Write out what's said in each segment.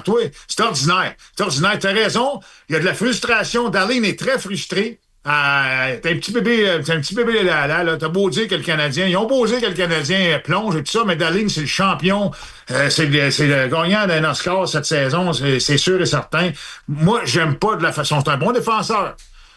toi. C'est ordinaire. C'est ordinaire. T'as raison. Il y a de la frustration. Darlene est très frustré. T'es un petit bébé là. T'as beau dire que le Canadien, ils ont beau dire que le Canadien plonge et tout ça, mais Darlene, c'est le champion. C'est le gagnant d'un Oscar cette saison, c'est sûr et certain. Moi, j'aime pas de la façon. C'est un bon défenseur.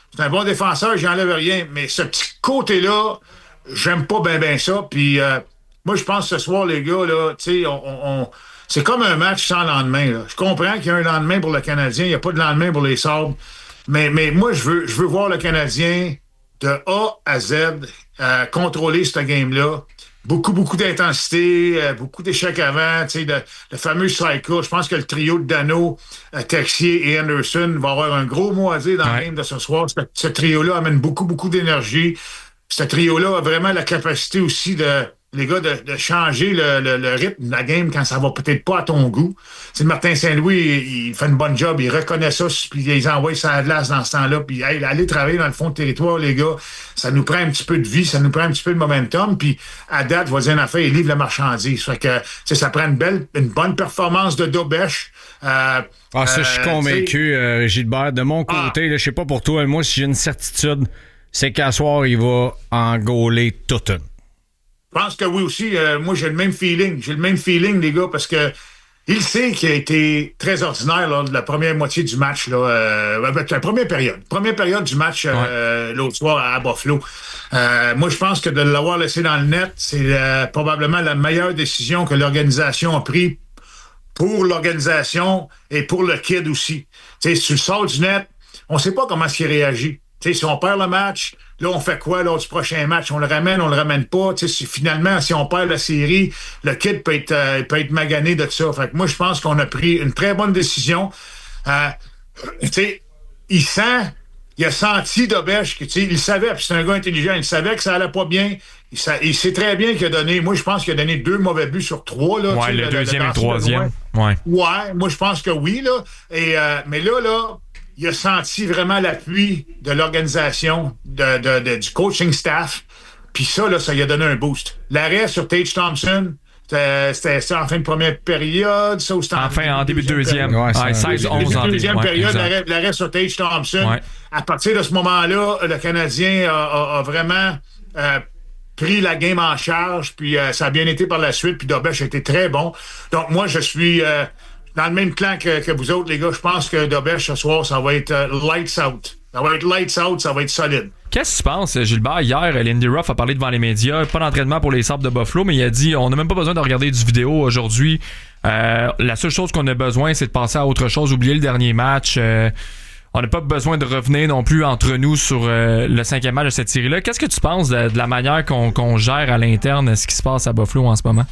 J'enlève rien. Mais ce petit côté-là, j'aime pas ben ça. Puis moi, je pense que ce soir, les gars, là, tu sais, c'est comme un match sans lendemain. Là. Je comprends qu'il y a un lendemain pour le Canadien, il n'y a pas de lendemain pour les Sabres. Mais moi, je veux voir le Canadien de A à Z contrôler ce game-là. Beaucoup d'intensité, beaucoup d'échecs avant, tu sais, le fameux cycle. Je pense que le trio de Dano, Texier et Anderson va avoir un gros mot à dire dans le game de ce soir. Ce trio-là amène beaucoup d'énergie. Ce trio-là a vraiment la capacité aussi les gars, de changer le rythme de la game quand ça va peut-être pas à ton goût. C'est Martin Saint-Louis, il fait une bonne job, il reconnaît ça, puis il les envoie sur la glace dans ce temps-là, puis allez travailler dans le fond de territoire, les gars, ça nous prend un petit peu de vie, ça nous prend un petit peu de momentum, puis à date, je vais dire une affaire, il livre la marchandise. Fait que ça prend une bonne performance de Dobèche. Ça, je suis convaincu, Gilbert. De mon côté, je sais pas pour toi, moi, si j'ai une certitude, c'est qu'à soir, il va en gauler toute une. Je pense que oui aussi. Moi, j'ai le même feeling. Les gars, parce que il sait qu'il a été très ordinaire lors de la première moitié du match, là, la première période du match l'autre soir à Buffalo. Moi, je pense que de l'avoir laissé dans le net, c'est probablement la meilleure décision que l'organisation a prise pour l'organisation et pour le kid aussi. Tu sais, si tu le sors du net, on ne sait pas comment il réagit. Tu sais, si on perd le match, là, on fait quoi lors du prochain match? On le ramène pas. Tu sais, finalement, si on perd la série, le kid peut être magané de ça. Fait que moi, je pense qu'on a pris une très bonne décision. Tu sais, il a senti Dobèche que, tu sais, il savait, puis c'est un gars intelligent, il savait que ça allait pas bien. Il sait très bien qu'il a donné, moi, je pense qu'il a donné 2 mauvais buts sur 3, là. Ouais, le deuxième et le troisième. Ouais, moi, je pense que oui, là. Mais là, il a senti vraiment l'appui de l'organisation, du coaching staff. Puis ça lui a donné un boost. L'arrêt sur Tage Thompson, c'était en fin de première période, ça, ou c'était en début de deuxième. 16-11 en deuxième période, l'arrêt sur Tage Thompson. Ouais. À partir de ce moment-là, le Canadien a vraiment pris la game en charge, puis ça a bien été par la suite, puis Dobèche a été très bon. Donc moi, je suis dans le même clan que vous autres, les gars. Je pense que Dobèche, ce soir, ça va être lights out. Ça va être lights out, ça va être solide. Qu'est-ce que tu penses, Gilbert? Hier, Lindy Ruff a parlé devant les médias, pas d'entraînement pour les Sabres de Buffalo, mais il a dit on n'a même pas besoin de regarder du vidéo aujourd'hui. La seule chose qu'on a besoin, c'est de passer à autre chose, oublier le dernier match. On n'a pas besoin de revenir non plus entre nous sur le 5e match de cette série-là. Qu'est-ce que tu penses de la manière qu'on gère à l'interne ce qui se passe à Buffalo en ce moment?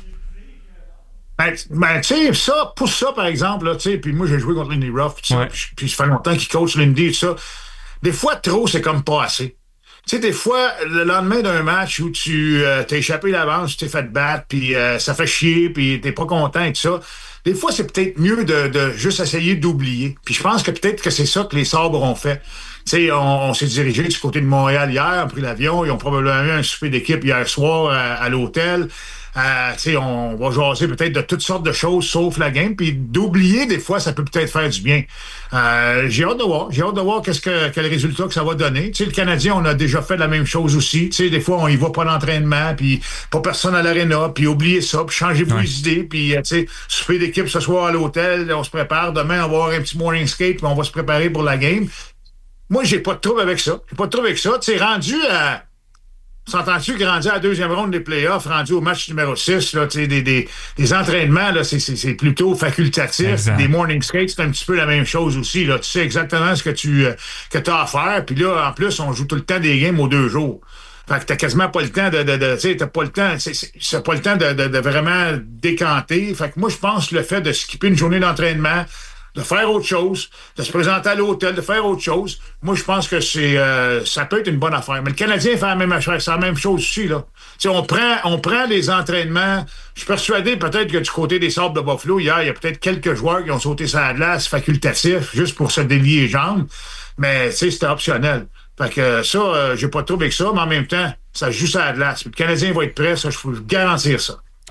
Ben tu sais, pour ça, par exemple, là, tu sais, puis moi, j'ai joué contre Lindy Ruff, puis ça fait longtemps qu'il coach Lindy et tout ça. Des fois, trop, c'est comme pas assez. Tu sais, des fois, le lendemain d'un match où tu t'as échappé l'avance, tu t'es fait battre, puis ça fait chier, puis t'es pas content et tout ça, des fois, c'est peut-être mieux de juste essayer d'oublier. Puis je pense que peut-être que c'est ça que les Sabres ont fait. Tu sais, on s'est dirigé du côté de Montréal hier, on a pris l'avion, ils ont probablement eu un souper d'équipe hier soir à l'hôtel. Tu sais, on va jaser peut-être de toutes sortes de choses sauf la game, puis d'oublier des fois, ça peut peut-être faire du bien. J'ai hâte de voir quel résultat que ça va donner. Tu sais, le Canadien, on a déjà fait la même chose aussi. Tu sais, des fois, on y va pas d'entraînement, puis pas personne à l'aréna, puis oubliez ça, puis changez vos idées, puis tu sais, souper d'équipe ce soir à l'hôtel, on se prépare, demain, on va avoir un petit morning skate, puis on va se préparer pour la game. Moi, j'ai pas de trouble avec ça. Tu sais, rendu à... S'entends-tu que rendu à la deuxième ronde des playoffs, rendu au match numéro 6, là, des entraînements, là, c'est plutôt facultatif. Exact. Des morning skates, c'est un petit peu la même chose aussi. Là. Tu sais exactement ce que tu as à faire. Puis là, en plus, on joue tout le temps des games aux 2 jours. Fait que t'as quasiment pas le temps tu sais, t'as pas le temps, c'est pas le temps de vraiment décanter. Fait que moi, je pense que le fait de skipper une journée d'entraînement, de faire autre chose, de se présenter à l'hôtel, de faire autre chose. Moi, je pense que ça peut être une bonne affaire. Mais le Canadien fait la même affaire, c'est la même chose aussi, là. Tu sais, on prend les entraînements. Je suis persuadé peut-être que du côté des Sabres de Buffalo, hier, il y a peut-être quelques joueurs qui ont sauté sur la glace facultatif, juste pour se délier les jambes. Mais, tu sais, c'était optionnel. Fait que ça, j'ai pas de trouble avec ça, mais en même temps, ça joue sur la glace. Le Canadien va être prêt, ça, je peux vous garantir ça.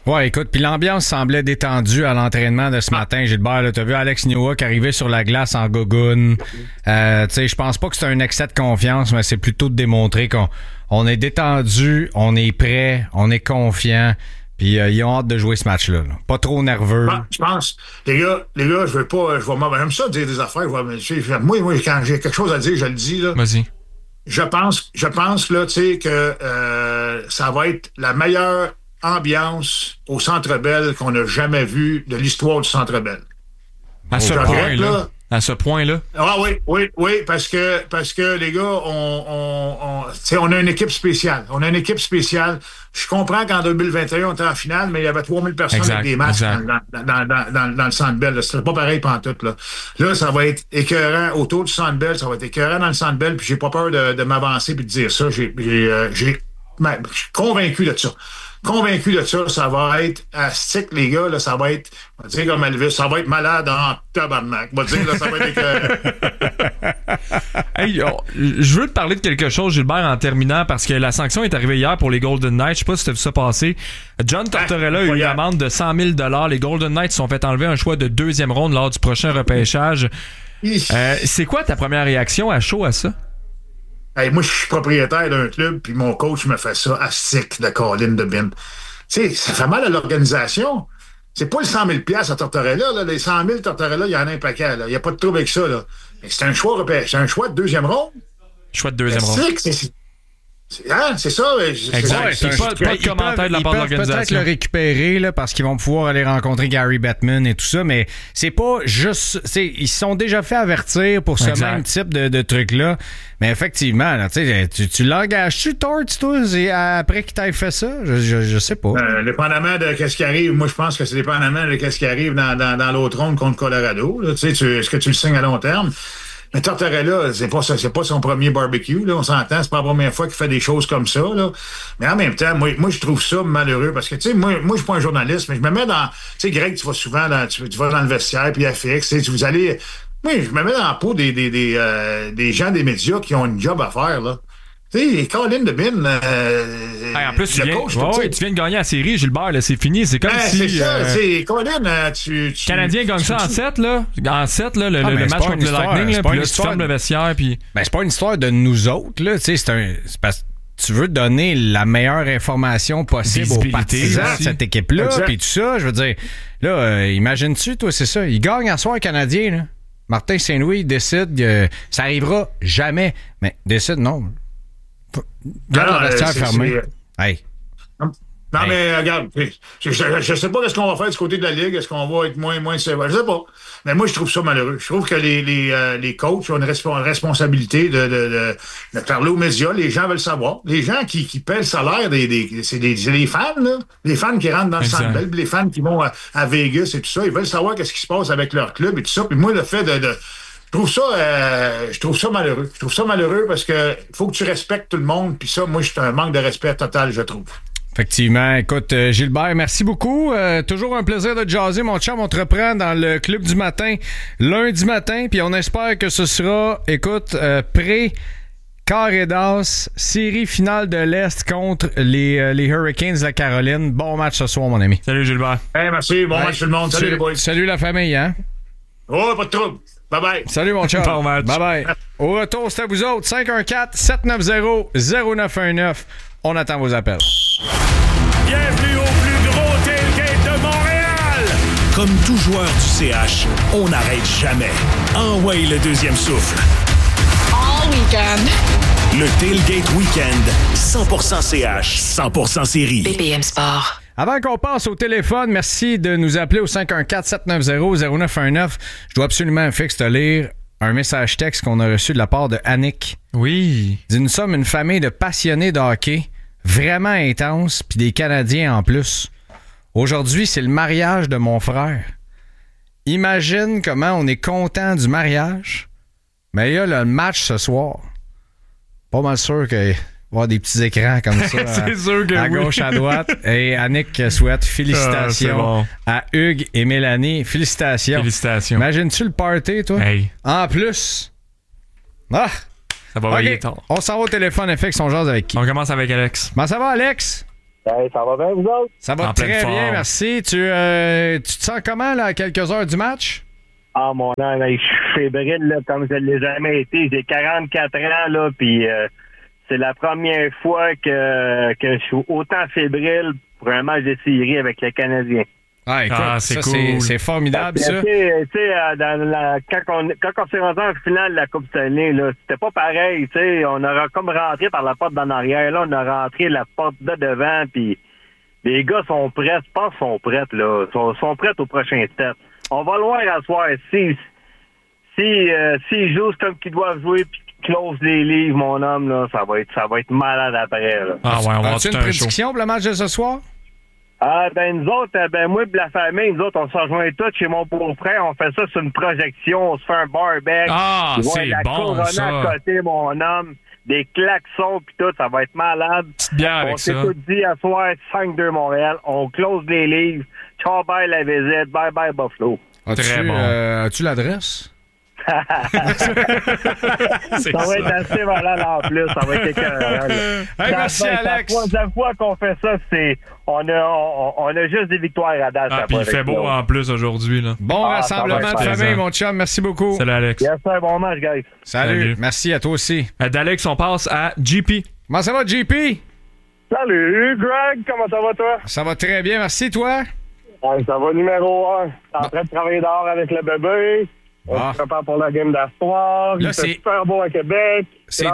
Ouais, écoute, puis l'ambiance semblait détendue à l'entraînement de ce matin, Gilbert. Tu as vu Alex Newhook arriver sur la glace en gogoune. Tu sais, je pense pas que c'est un excès de confiance, mais c'est plutôt de démontrer qu'on est détendu, on est prêt, on est confiant. Puis ils ont hâte de jouer ce match-là. Là. Pas trop nerveux. Je pense, les gars, je veux pas, j'aime ça dire des affaires. Moi, quand j'ai quelque chose à dire, je le dis, là. Vas-y. Je pense, là, tu sais, que ça va être la meilleure ambiance au Centre Bell qu'on a jamais vu de l'histoire du Centre Bell. À ce point-là. À ce point-là? Ah oui, parce que les gars, on a une équipe spéciale. Je comprends qu'en 2021, on était en finale, mais il y avait 3000 personnes avec des masques dans le Centre Bell. C'était pas pareil pantoute, là. Là, ça va être écœurant autour du Centre Bell, ça va être écœurant dans le Centre Bell, puis j'ai pas peur de m'avancer puis de dire ça. Je suis convaincu de ça. Ça va être astique, les gars, là, ça va être, on va dire comme Elvis, ça va être malade en tabarnak. On va dire, là, ça va être Hey, je veux te parler de quelque chose, Gilbert, en terminant, parce que la sanction est arrivée hier pour les Golden Knights. Je sais pas si tu as vu ça passer. John Tortorella a eu une amende de 100 000 $. Les Golden Knights se sont fait enlever un choix de 2e ronde lors du prochain repêchage. C'est quoi ta première réaction à chaud à ça? Hey, moi, je suis propriétaire d'un club, puis mon coach me fait ça à stick de Colin de Bin. Tu sais, ça fait mal à l'organisation. C'est pas le 100 000 $ à Tortorella, là. Les 100 000 Tortorella, il y en a un paquet, là. Il n'y a pas de trouble avec ça, là. Mais c'est un choix de 2e ronde. Choix de 2e ronde. C'est ça. Exact. Pas de commentaire de la part de l'organisation. Ils peuvent peut-être le récupérer là, parce qu'ils vont pouvoir aller rencontrer Gary Bettman et tout ça, mais c'est pas juste... Ils se sont déjà fait avertir pour ce même type de truc-là. Mais effectivement, là, tu l'engages-tu, Torts, toi, après qu'il t'ait fait ça? Je sais pas. Dépendamment de ce qui arrive, moi, je pense que c'est dépendamment de ce qui arrive dans l'autre ronde contre Colorado. Est-ce que tu le signes à long terme? Mais Tortorella, c'est pas son premier barbecue, là, on s'entend, c'est pas la première fois qu'il fait des choses comme ça, là. Mais en même temps, moi je trouve ça malheureux parce que, tu sais, moi, je suis pas un journaliste, mais je me mets dans, tu sais, Greg, tu vas souvent tu vas dans le vestiaire, puis FX, tu sais, vous allez, moi, je me mets dans la peau des gens des médias qui ont une job à faire, là. Tu sais, Colin de Bin, en plus, tu viens de gagner la série, Gilbert, là, c'est fini. C'est comme si... C'est ça, c'est Colin, Canadien gagne ça en 7, là. En 7, là, le match contre le Lightning, là, puis là, tu fermes le vestiaire, puis... Ben, c'est pas une histoire de nous autres, là. Tu sais, c'est parce que tu veux donner la meilleure information possible aux partisans de cette équipe-là, puis tout ça. Je veux dire, là, imagines-tu, toi, c'est ça. Il gagne à soir Canadien, là. Martin Saint-Louis décide, ça arrivera jamais. Mais décide, non. Garde le vestiaire fermé. Hey. Non, mais regarde, je sais pas ce qu'on va faire du côté de la Ligue. Est-ce qu'on va être moins sévère? Je sais pas. Mais moi, je trouve ça malheureux. Je trouve que les coachs ont une responsabilité de parler aux médias. Les gens veulent savoir. Les gens qui paient le salaire, c'est des fans, là. Les fans qui rentrent dans le Centre Bell, les fans qui vont à Vegas et tout ça. Ils veulent savoir qu'est-ce qui se passe avec leur club et tout ça. Puis moi, le fait je trouve ça malheureux. Je trouve ça malheureux parce que faut que tu respectes tout le monde. Puis ça, moi, c'est un manque de respect total, je trouve. Effectivement. Écoute, Gilbert, merci beaucoup. Toujours un plaisir de jaser, mon chum. On te reprend dans le club du matin, lundi matin. Puis on espère que ce sera, écoute, quart et d'as, série finale de l'Est contre les Hurricanes de la Caroline. Bon match ce soir, mon ami. Salut, Gilbert. Hey, merci. Bon match tout le monde. Salut les boys. Salut la famille, hein? Oh, pas de trouble. Bye-bye. Salut, mon chum. Bon match. Bye-bye. Au retour, c'est à vous autres. 514-790-0919. On attend vos appels. Bienvenue au plus gros tailgate de Montréal! Comme tout joueur du CH, on n'arrête jamais. Envoie le deuxième souffle. All weekend. Le Tailgate Weekend, 100% CH, 100% série. BPM Sport. Avant qu'on passe au téléphone, merci de nous appeler au 514-790-0919. Je dois absolument, Fix, te lire un message texte qu'on a reçu de la part de Annick. Oui. Il dit, nous sommes une famille de passionnés de hockey, vraiment intense, puis des Canadiens en plus. Aujourd'hui, c'est le mariage de mon frère. Imagine comment on est content du mariage. Mais il y a le match ce soir. Pas mal sûr qu'il va y avoir des petits écrans comme ça c'est sûr que à gauche, à droite. Et Annick souhaite félicitations à Hugues et Mélanie. Félicitations. Imagines-tu le party, toi? Hey. En plus. Ah! Ça va veiller tard. On s'en va au téléphone, FX, on jase avec qui? On commence avec Alex. Comment ça va, Alex? Hey, ça va bien, vous autres? Ça va très bien, merci. Tu te sens comment là, à quelques heures du match? Ah, mon âme, je suis fébrile, là, comme je ne l'ai jamais été. J'ai 44 ans, là, puis c'est la première fois que je suis autant fébrile pour un match de série avec les Canadiens. Ah, écoute, c'est ça, cool. c'est formidable, ça. Tu sais, quand on s'est rendu en finale de la Coupe Stanley, là, c'était pas pareil. Tu sais, on a comme rentré par la porte d'en arrière. Là, on a rentré la porte de devant, puis les gars sont prêts. Je pense qu'ils sont prêts, là. Sont prêts au prochain step. On va le voir à soir. S'ils jouent comme qu'ils doivent jouer, puis qu'ils closent les livres, mon homme, là, ça va être malade après, là. Ah ouais, on va As-tu une prédiction pour le match de ce soir? Ah, ben, nous autres, moi et la famille, nous autres, on se rejoint tous chez mon beau-frère. On fait ça sur une projection. On se fait un barbecue. Ah, c'est la bon, Corona ça. à côté, mon homme. Des klaxons pis tout. Ça va être malade. Petite bière avec on s'est ça. tout dit à soir 5-2 Montréal. On close les livres. Ciao, bye la visite. Bye, bye Buffalo. Très bon. As-tu l'adresse? Ça va être assez malade en plus. Ça va être écœurant. Hey, merci, Alex. La troisième fois qu'on fait ça, on a juste des victoires à date. Ah, puis il fait beau en plus aujourd'hui, là. Bon rassemblement de famille, mon chum. Merci beaucoup. Salut, Alex. Yes, un bon match, guys. Salut. Merci à toi aussi. D'Alex, on passe à JP. Comment ça va, JP? Salut, Greg. Comment ça va, toi? Ça va très bien. Merci, toi? Ouais, ça va numéro 1. T'es en train de travailler dehors avec le bébé. On se prépare pour la game d'asseoir. Là, c'est super beau à Québec. C'est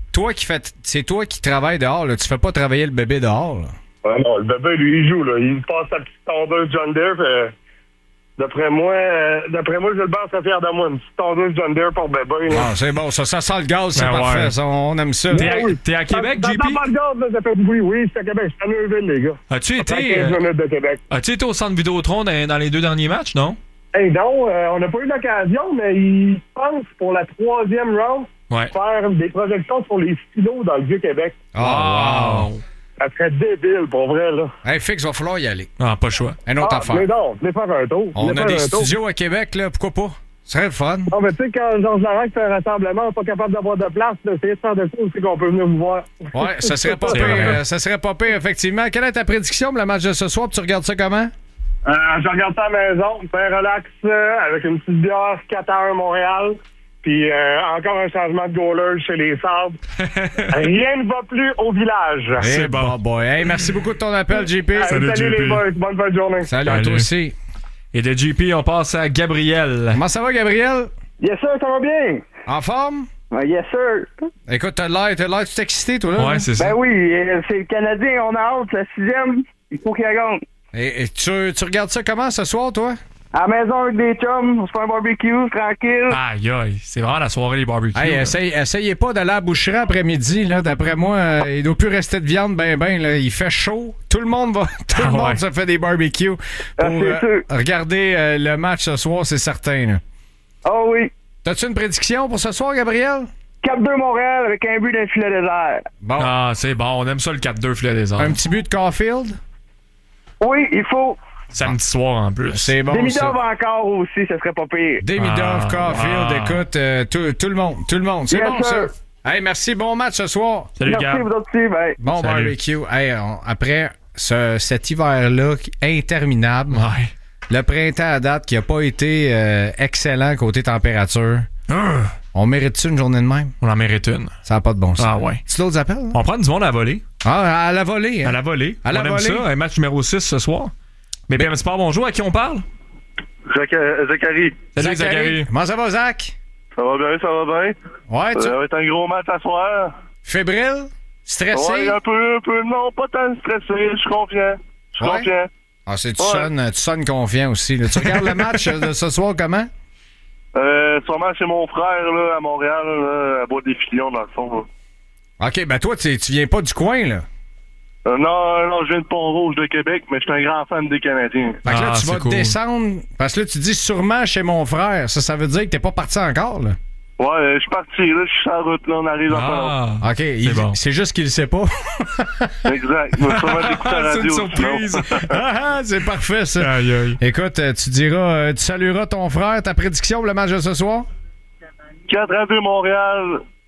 toi qui travailles dehors. Là. Tu fais pas travailler le bébé dehors. Là. Ouais, non, le bébé, lui, il joue. Là. Il passe sa petite tondeuse John Deere. D'après moi, Gilbert serait fier de moi. Une petite tondeuse John Deere pour bébé. Là. Ah, c'est bon. Ça sent le gaz. C'est Ben parfait. ouais. Ça, on aime ça. T'es à Québec, JP? Ça sent le gaz, là, ça fait oui, c'est à Québec. C'est à Neuville, les gars. As-tu Ça fait 15 minutes de Québec. été au centre Vidéotron dans les 2 derniers matchs, non? Hey, non, on n'a pas eu l'occasion, mais il pense pour la 3e round faire des projections sur les stylos dans le Vieux-Québec. Oh, wow. Ça serait débile, pour vrai, là. Hey, Fix, va falloir y aller. Ah, pas le choix. Une autre affaire. Mais non, venez faire un tour. On a des studios à Québec, là. Pourquoi pas? Ce serait le fun. Non, mais tu sais, quand Georges Larac fait un rassemblement, on n'est pas capable d'avoir de place, là, essayez de faire de choses, c'est qu'on peut venir vous voir. Ouais, ça serait pas pire. Ça serait pas pire, effectivement. Quelle est ta prédiction pour le match de ce soir? Tu regardes ça comment? Je regarde ça à la maison, bien relax, avec une petite bière 4-1 Montréal, puis encore un changement de goaler chez les Sabres. Rien ne va plus au village. C'est bon. Boy. Hey, merci beaucoup de ton appel, JP. Salut JP. les boys, bonne fin de journée. Salut à toi aussi. Et de JP, on passe à Gabriel. Comment ça va, Gabriel? Yes sir, ça va bien? En forme? Yes sir. Écoute, t'as l'air tu t'es excité, toi, là? Ouais, c'est ça. Ben oui, c'est le Canadien, on a hâte, la 6e, il faut qu'il gagne. Et tu regardes ça comment ce soir, toi? À la maison avec des chums, on se fait un barbecue, tranquille. Aïe, aïe. C'est vraiment la soirée des barbecues. Hey, essayez pas d'aller à la boucherie après-midi, là. D'après moi, il doit plus rester de viande là. Il fait chaud. Tout le monde se fait des barbecues pour regarder le match ce soir, c'est certain, là. Ah oui. T'as-tu une prédiction pour ce soir, Gabriel? 4-2 Montréal avec un but d'un filet désert. Bon. Ah, c'est bon. On aime ça, le 4-2 filet des arts. Un petit but de Caulfield? Oui, il faut. Samedi soir, en plus. C'est bon, Demidov encore aussi, ça serait pas pire. Demidov, Caulfield, écoute, tout le monde. C'est bon, ça. Hey, merci, bon match ce soir. Salut, Merci, gars. vous autres aussi, bye. Bon Salut. barbecue. Hey, après cet hiver-là interminable, le printemps à date qui n'a pas été excellent côté température, on mérite-tu une journée de même? On en mérite une. Ça n'a pas de bon sens. Ah ouais. Tu d'autres appels? On prend du monde à la volée. Ah, à la volée. Hein? À la volée. À la on aime volée. ça. Un match numéro 6 ce soir. Mais bien, Sport, bonjour. À qui on parle? Zachary. Salut, Zachary. Comment ça va, Zach? Ça va bien, ça va bien. Ouais, Ça va être un gros match à soir. Fébrile? Stressé? Ouais, un peu, non, pas tant stressé, je suis confiant. Ouais? Ah, tu sonnes confiant aussi. Là. Tu regardes le match de ce soir comment? Sûrement chez mon frère, là, à Montréal, là, à Bois-des-Filions, dans le fond. Là. OK, ben toi, tu viens pas du coin, là. Non, je viens de Pont-Rouge de Québec, mais je suis un grand fan des Canadiens. Fait que là, tu c'est vas cool. descendre, parce que là, tu dis sûrement chez mon frère. Ça veut dire que t'es pas parti encore, là. Ouais, je suis parti, là, je suis sur la route, là, on arrive en OK, bon. c'est juste qu'il le sait pas. Exact, je vais sûrement t'écouter à la C'est radio. une surprise. C'est parfait, ça. Aïe, aïe. Écoute, tu salueras ton frère. Ta prédiction pour le match de ce soir? 4-2 Montréal,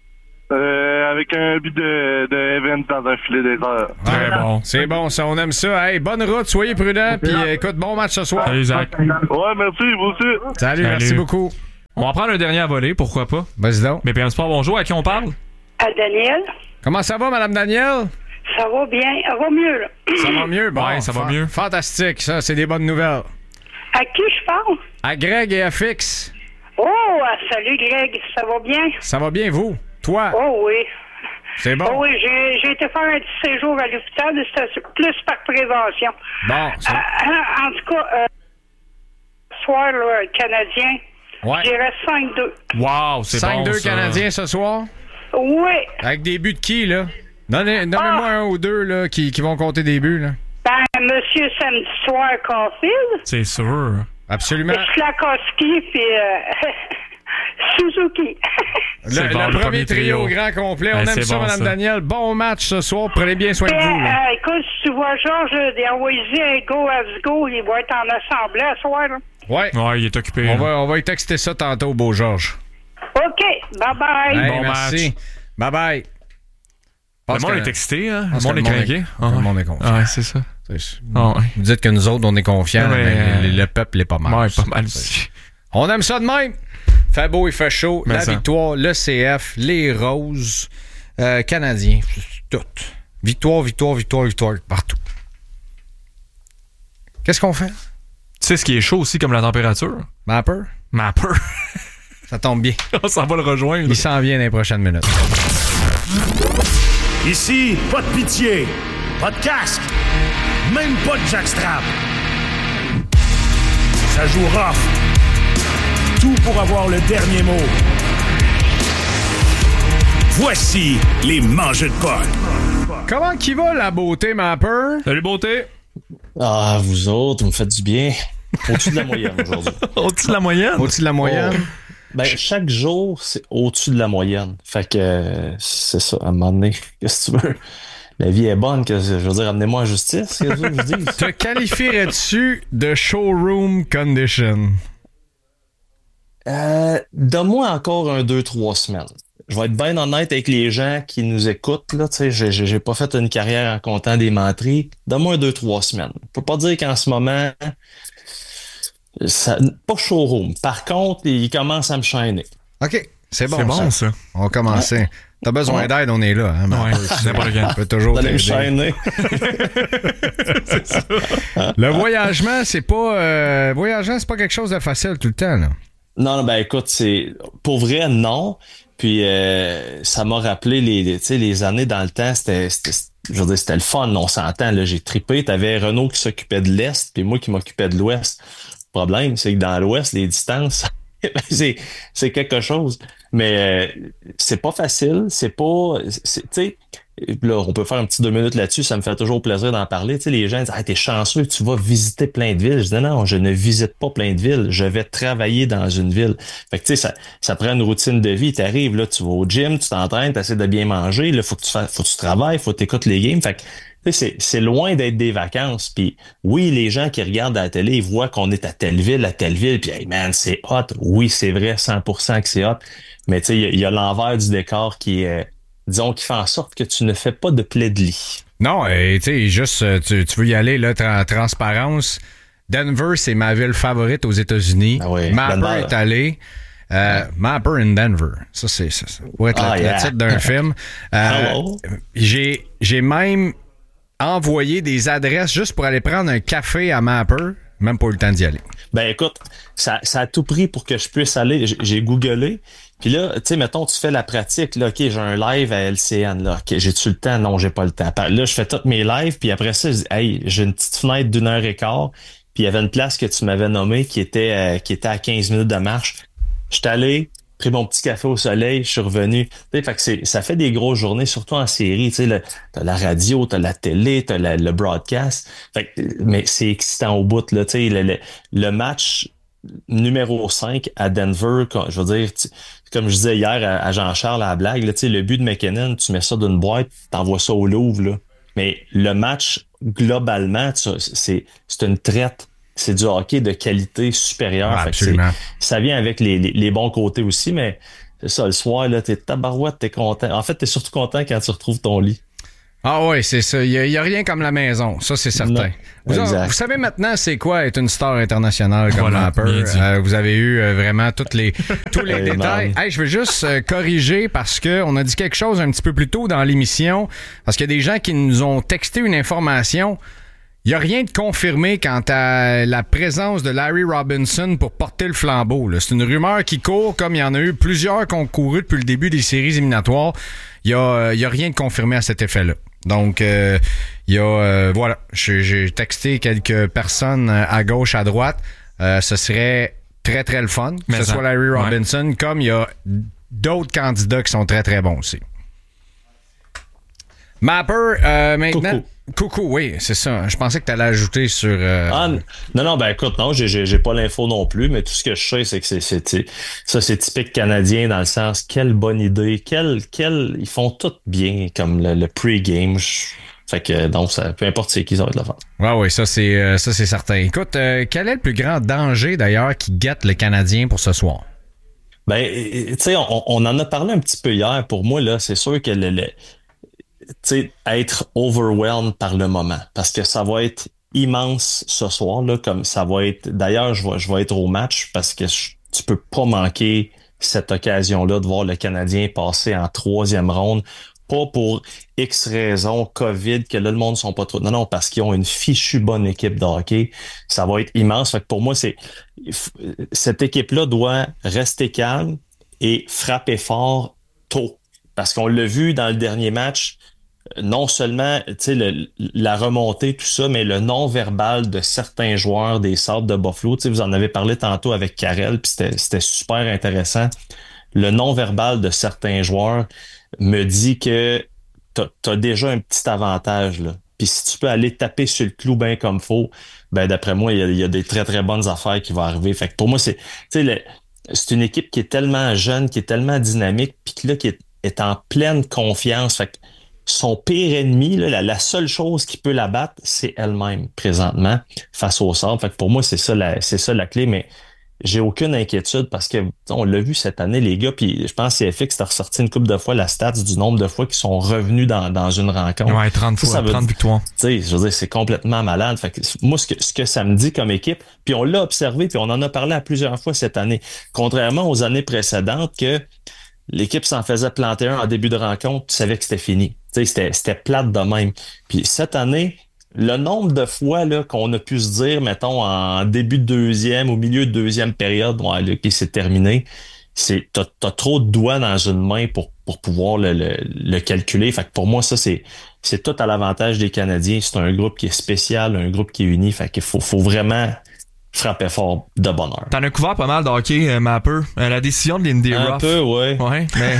Avec un but de Evans dans un filet d'erreur. Très bon. C'est bon, ça, on aime ça. Hey, bonne route, soyez prudents, puis écoute, bon match ce soir. Salut, Zach. Ouais, merci, vous aussi. Salut, merci beaucoup. On va prendre un dernier à voler, pourquoi pas? Vas-y donc. BPM Sport, bonjour, à qui on parle? À Daniel. Comment ça va, Madame Daniel? Ça va bien. Ça va mieux, là. Ça va mieux? Bon, ouais, ça va mieux. Fantastique, ça, c'est des bonnes nouvelles. À qui je parle? À Greg et à Fix. Oh, salut Greg, ça va bien? Ça va bien, vous? Toi? Oh oui. C'est bon? Oh oui, j'ai été faire un petit séjour à l'hôpital, c'était plus par prévention. Bon, ça... En tout cas, ce soir, là, le Canadien, ouais. j'irais 5-2. Wow, c'est bon, 5-2 ça. Canadiens ce soir? Oui. Avec des buts de qui, là? Donnez-moi un ou deux là, qui vont compter des buts, là. Ben, monsieur samedi soir, Caulfield. C'est sûr. Absolument. Slakowski, puis Suzuki. Le premier trio au grand complet. On aime ça, bon, Mme Daniel. Bon match ce soir. Prenez bien soin de vous. Écoute, si tu vois Georges d'envoyer un go à go, il va être en assemblée ce soir. Là. Ouais. Ouais, il est occupé. On va y texter ça tantôt, beau Georges. OK. Bye-bye. Hey, bon merci. Match. Bye-bye. Le monde est excité, hein? Le monde est craqué. Le monde est confiant. Ouais, c'est ça. Vous dites que nous autres, on est confiants, mais le peuple est pas mal. Ouais, pas mal aussi. On aime ça de même. Fait beau, il fait chaud. Mais la ça. victoire, le CF, les Roses, Canadiens, tout. Victoire, partout. Qu'est-ce qu'on fait? Tu sais ce qui est chaud aussi comme la température? Mapper? Ça tombe bien. On s'en va le rejoindre. Il s'en vient dans les prochaines minutes. Ici, pas de pitié, pas de casque, même pas de jackstrap. Ça joue rough. Tout pour avoir le dernier mot. Voici les mangeux de potes. Comment qui va la beauté, Mapper? Salut, beauté. Ah, vous autres, vous me faites du bien. Au-dessus de la moyenne aujourd'hui. Au-dessus de la moyenne? Au-dessus de la moyenne? Oh. Ben, chaque jour, c'est au-dessus de la moyenne. Fait que c'est ça, à un moment donné, qu'est-ce que tu veux? La vie est bonne, je veux dire, amenez-moi en justice, qu'est-ce que je dis? Te qualifierais-tu de showroom condition? Donne-moi encore 2-3 semaines. Je vais être bien honnête avec les gens qui nous écoutent, là, tu sais, j'ai pas fait une carrière en comptant des menteries. Donne-moi 2-3 semaines. Je peux pas dire qu'en ce moment, pas showroom. Par contre, il commence à me chaîner. OK, c'est bon, c'est bon ça. On va commencer. Ouais. T'as besoin d'aide, on est là. Hein, ouais, c'est pas le gars. On peut toujours t'aider. Me chaîner. C'est ça. Le voyagement, c'est pas quelque chose de facile tout le temps, là. Non, ben écoute, c'est pour vrai, non. Puis ça m'a rappelé les années dans le temps, c'était le fun, on s'entend, là, j'ai trippé. T'avais Renault qui s'occupait de l'Est, puis moi qui m'occupais de l'Ouest. Le problème, c'est que dans l'Ouest, les distances, c'est quelque chose. Mais c'est pas facile, tu sais, là, on peut faire un petit 2 minutes là-dessus, ça me fait toujours plaisir d'en parler. Tu sais, les gens disent, t'es chanceux, tu vas visiter plein de villes. Je dis, non, je ne visite pas plein de villes, je vais travailler dans une ville. Fait que tu sais, ça prend une routine de vie. T'arrives, là, tu vas au gym, tu t'entraînes, t'essaies de bien manger, là, faut que tu travailles, faut que t'écoutes les games. Fait que tu sais, c'est loin d'être des vacances. Puis oui, les gens qui regardent à la télé, ils voient qu'on est à telle ville, puis hey man, c'est hot. Oui, c'est vrai, 100% que c'est hot. Mais tu sais, il y a l'envers du décor qui est, disons, qui fait en sorte que tu ne fais pas de plaid de lit. Non, tu sais, juste, tu veux y aller, là, transparence. Denver, c'est ma ville favorite aux États-Unis. Ah oui, Mapper est allé. Mapper in Denver. Ça, c'est ça. Pour être le titre d'un film. J'ai même envoyé des adresses juste pour aller prendre un café à Mapper. Même pas eu le temps d'y aller. Ben écoute, ça a tout pris pour que je puisse aller. J'ai googlé. Puis là, tu sais, mettons, tu fais la pratique. Là, OK, j'ai un live à LCN. Là, OK, j'ai-tu le temps? Non, j'ai pas le temps. Là, je fais tous mes lives. Puis après ça, je dis, hey, j'ai une petite fenêtre d'1h15. Puis il y avait une place que tu m'avais nommée qui était à 15 minutes de marche. Je suis allé, pris mon petit café au soleil, je suis revenu. Fait que ça fait des grosses journées, surtout en série. Tu sais, t'as la radio, t'as la télé, t'as le broadcast. Fait que, mais c'est excitant au bout. Là, tu sais, le match numéro 5 à Denver, je veux dire, comme je disais hier à Jean-Charles à la blague, là, tu sais, le but de McKinnon, tu mets ça d'une boîte, t'envoies ça au Louvre. Là. Mais le match, globalement, c'est une traite. C'est du hockey de qualité supérieure. Ouais, absolument. Ça vient avec les bons côtés aussi, mais c'est ça, le soir, là, t'es tabarouette, t'es content. En fait, t'es surtout content quand tu retrouves ton lit. Ah oui, c'est ça. Il y a rien comme la maison, ça c'est certain. Vous savez maintenant c'est quoi être une star internationale comme Mapper. Vous avez eu vraiment tous les détails. Hey, je veux juste corriger parce que on a dit quelque chose un petit peu plus tôt dans l'émission, parce qu'il y a des gens qui nous ont texté une information. Il n'y a rien de confirmé quant à la présence de Larry Robinson pour porter le flambeau. Là. C'est une rumeur qui court, comme il y en a eu plusieurs qui ont couru depuis le début des séries éliminatoires. Il y a rien de confirmé à cet effet-là. Donc, voilà, j'ai texté quelques personnes à gauche, à droite. Ce serait très, très le fun que ce soit Larry Robinson, comme il y a d'autres candidats qui sont très, très bons aussi. Mapper, maintenant... Coucou, oui, c'est ça. Je pensais que tu allais ajouter sur... Non, ben écoute, non, j'ai pas l'info non plus, mais tout ce que je sais, c'est que c'est typique canadien dans le sens, quelle bonne idée, ils font tout bien, comme le pre-game. Fait que, donc, peu importe c'est qui, ça va être le fun. Oui, ça c'est certain. Écoute, quel est le plus grand danger, d'ailleurs, qui guette le Canadien pour ce soir? Ben, tu sais, on en a parlé un petit peu hier. Pour moi, là, c'est sûr que être overwhelmed par le moment, parce que ça va être immense ce soir, là, comme ça va être. D'ailleurs, je vais être au match parce que tu peux pas manquer cette occasion-là de voir le Canadien passer en 3e ronde, pas pour X raisons, COVID, que là, le monde ne sont pas trop. Non, parce qu'ils ont une fichue bonne équipe de hockey. Ça va être immense. Fait que pour moi, cette équipe-là doit rester calme et frapper fort tôt. Parce qu'on l'a vu dans le dernier match, non seulement la remontée, tout ça, mais le non-verbal de certains joueurs des Sabres de Buffalo. Vous en avez parlé tantôt avec Karel, puis c'était super intéressant. Le non-verbal de certains joueurs me dit que t'as déjà un petit avantage, là. Puis si tu peux aller taper sur le clou bien comme faut, ben d'après moi, il y a des très, très bonnes affaires qui vont arriver. Fait que pour moi, c'est une équipe qui est tellement jeune, qui est tellement dynamique, puis qui est en pleine confiance. Fait que son pire ennemi, là, la seule chose qui peut la battre, c'est elle-même présentement face au Sabres. Fait que pour moi, c'est ça la clé, mais j'ai aucune inquiétude parce que on l'a vu cette année, les gars, puis je pense que CFX a ressorti une couple de fois la stats du nombre de fois qu'ils sont revenus dans une rencontre. Ouais, 30 fois, 30 victoires. Tu sais, je veux dire, c'est complètement malade. Fait que moi, ce que ça me dit comme équipe, puis on l'a observé, puis on en a parlé à plusieurs fois cette année, contrairement aux années précédentes que l'équipe s'en faisait planter un en début de rencontre, tu savais que c'était fini. Tu sais, c'était plate de même. Puis cette année, le nombre de fois là, qu'on a pu se dire, mettons, en début de deuxième, au milieu de deuxième période, ouais, là, qui s'est terminé, t'as trop de doigts dans une main pour pouvoir le calculer. Fait que pour moi, ça, c'est tout à l'avantage des Canadiens. C'est un groupe qui est spécial, un groupe qui est uni. Fait qu'il faut vraiment frapper fort de bonne heure. T'en as couvert pas mal de hockey, Mapper. La décision de Lindy Ruff. Un peu, ouais. Ouais, mais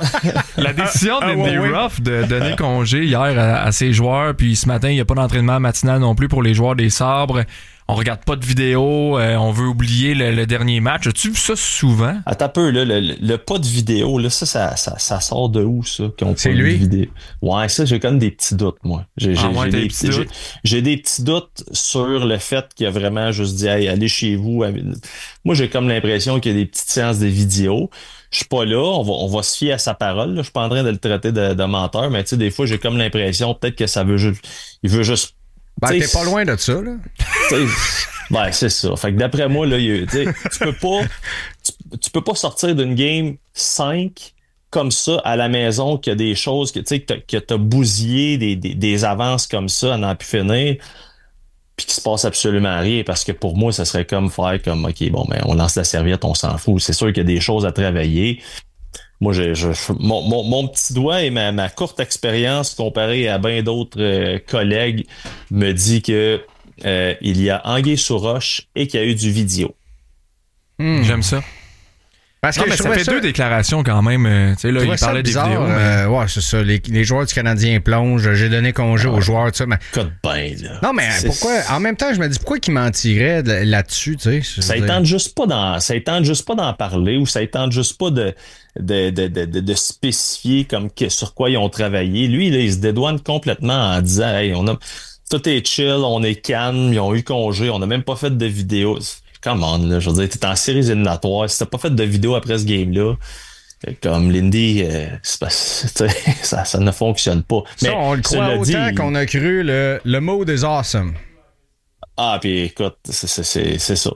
la décision de Lindy Ruff de donner congé hier à ses joueurs, puis ce matin, il n'y a pas d'entraînement matinal non plus pour les joueurs des Sabres. On regarde pas de vidéo, on veut oublier le dernier match. As-tu vu ça souvent? Attends un peu, là, le pas de vidéo, là, ça sort de où, ça? C'est lui? Vidéo? Ouais, ça, j'ai quand même des petits doutes, moi. J'ai des petits doutes sur le fait qu'il a vraiment juste dit, hey, allez chez vous. Moi, j'ai comme l'impression qu'il y a des petites séances de vidéo. Je suis pas là, on va se fier à sa parole. Là. Je suis pas en train de le traiter de menteur, mais tu sais, des fois, j'ai comme l'impression peut-être que il veut juste. Ben, t'es pas loin de ça, là. Ben, c'est ça. Fait que d'après moi, là, tu peux pas sortir d'une game 5 comme ça à la maison, qu'il y a des choses que t'as bousillé des avances comme ça à n'en plus finir, puis qu'il se passe absolument rien, parce que pour moi, ça serait comme faire comme, OK, bon, ben, on lance la serviette, on s'en fout. C'est sûr qu'il y a des choses à travailler. Moi, mon petit doigt et ma courte expérience comparée à bien d'autres collègues me dit que il y a anguille sous roche et qu'il y a eu du vidéo. J'aime ça. Parce que ça fait deux déclarations quand même. Tu sais, là, il parlait des vidéos. Ouais, c'est ça. Les joueurs du Canadien plongent. J'ai donné congé aux joueurs, tu sais. Mais... Code bien, là. Non, mais pourquoi? En même temps, je me dis, pourquoi qu'ils mentiraient là-dessus, tu sais? Ça ne tente juste pas d'en parler ou ça ne tente juste pas de spécifier comme sur quoi ils ont travaillé. Lui, là, il se dédouane complètement en disant, hey, tout est chill, on est calme, ils ont eu congé, on n'a même pas fait de vidéo. Come on, là, je veux dire, t'es en séries éliminatoires, si t'as pas fait de vidéo après ce game-là, comme Lindy, ça ne fonctionne pas. Ça, mais on le croit autant qu'on a cru le mot des awesome. Ah, puis écoute, c'est ça.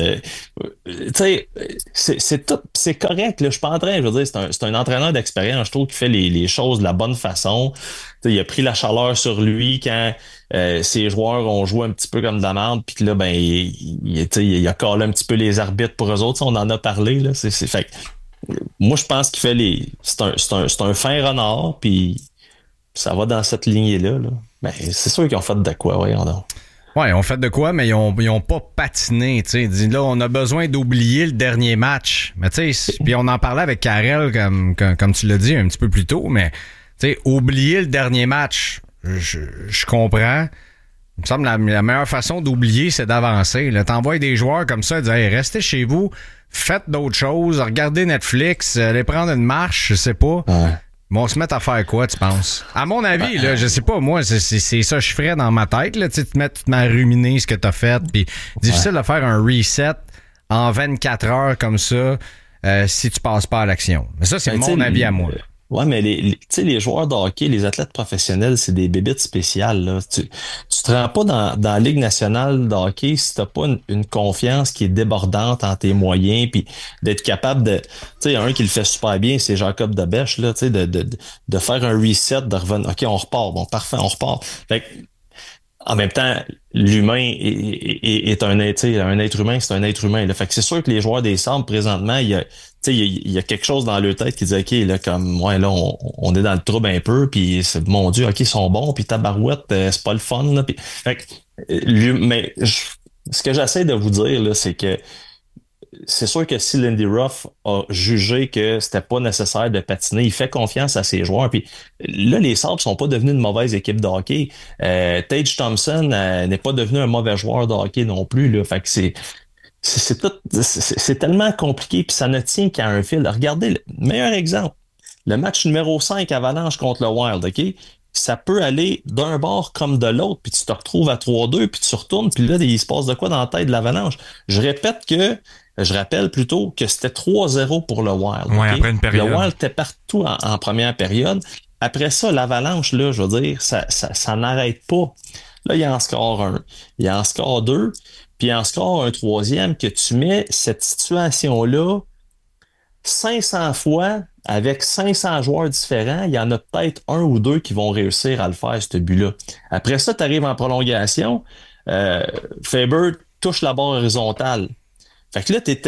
Tu sais, c'est correct. Là, je suis pas en train, je veux dire, c'est un entraîneur d'expérience. Je trouve qu'il fait les choses de la bonne façon. T'sais, il a pris la chaleur sur lui quand ses joueurs ont joué un petit peu comme de la merde, puis que là, ben, il a collé un petit peu les arbitres pour eux autres. On en a parlé. Là, fait moi, je pense qu'il fait c'est un fin renard, puis ça va dans cette lignée-là. Là. Ben, c'est sûr qu'ils ont fait de quoi, voyons donc. Ouais, ils ont fait de quoi, mais ils ont pas patiné, tu sais. Là, on a besoin d'oublier le dernier match. Mais tu sais, puis on en parlait avec Karel, comme tu l'as dit un petit peu plus tôt, mais tu sais, oublier le dernier match, je comprends. Il me semble la meilleure façon d'oublier, c'est d'avancer. Là, t'envoies des joueurs comme ça, dire, hey, restez chez vous, faites d'autres choses, regardez Netflix, allez prendre une marche, je sais pas. Ouais. Bon, on se met à faire quoi, tu penses? À mon avis, là, je sais pas, moi, c'est ça que je ferais dans ma tête, là, tu te mets à ruminer ce que t'as fait, puis difficile de faire un reset en 24 heures comme ça si tu passes pas à l'action. Mais ça, c'est mon avis à moi. Ouais, mais les joueurs de hockey, les athlètes professionnels, c'est des bébites spéciales, là. Tu te rends pas dans la Ligue nationale de hockey si t'as pas une confiance qui est débordante en tes moyens, puis d'être capable de... Tu sais, un qui le fait super bien, c'est Jacob Debèche, là, tu sais, de faire un reset, de revenir. OK, on repart. Bon, parfait, on repart. Fait que, en même temps, l'humain est un être humain, c'est un être humain. Là. Fait que c'est sûr que les joueurs des Sabres, présentement, il y a quelque chose dans leur tête qui dit, OK, là, comme, ouais, là, on est dans le trouble un peu, puis mon Dieu, OK, ils sont bons, puis tabarouette, c'est pas le fun, là. Puis, fait que, ce que j'essaie de vous dire, là, c'est que c'est sûr que si Lindy Ruff a jugé que c'était pas nécessaire de patiner, il fait confiance à ses joueurs. Puis là, les Sabres sont pas devenus une mauvaise équipe de hockey. Tage Thompson n'est pas devenu un mauvais joueur de hockey non plus. Là. Fait que c'est tellement compliqué, puis ça ne tient qu'à un fil. Regardez, le meilleur exemple, le match numéro 5 Avalanche contre le Wild, OK? Ça peut aller d'un bord comme de l'autre, puis tu te retrouves à 3-2, puis tu retournes, puis là, il se passe de quoi dans la tête de l'Avalanche? Je rappelle plutôt que c'était 3-0 pour le Wild. Ouais, okay? Après une période. Le Wild était partout en première période. Après ça, l'Avalanche, là, je veux dire, ça n'arrête pas. Là, il y en score un. Il y en score deux. Puis il en score un troisième que tu mets cette situation-là 500 fois avec 500 joueurs différents. Il y en a peut-être un ou deux qui vont réussir à le faire, ce but-là. Après ça, tu arrives en prolongation. Faber touche la barre horizontale. Fait que là, t'es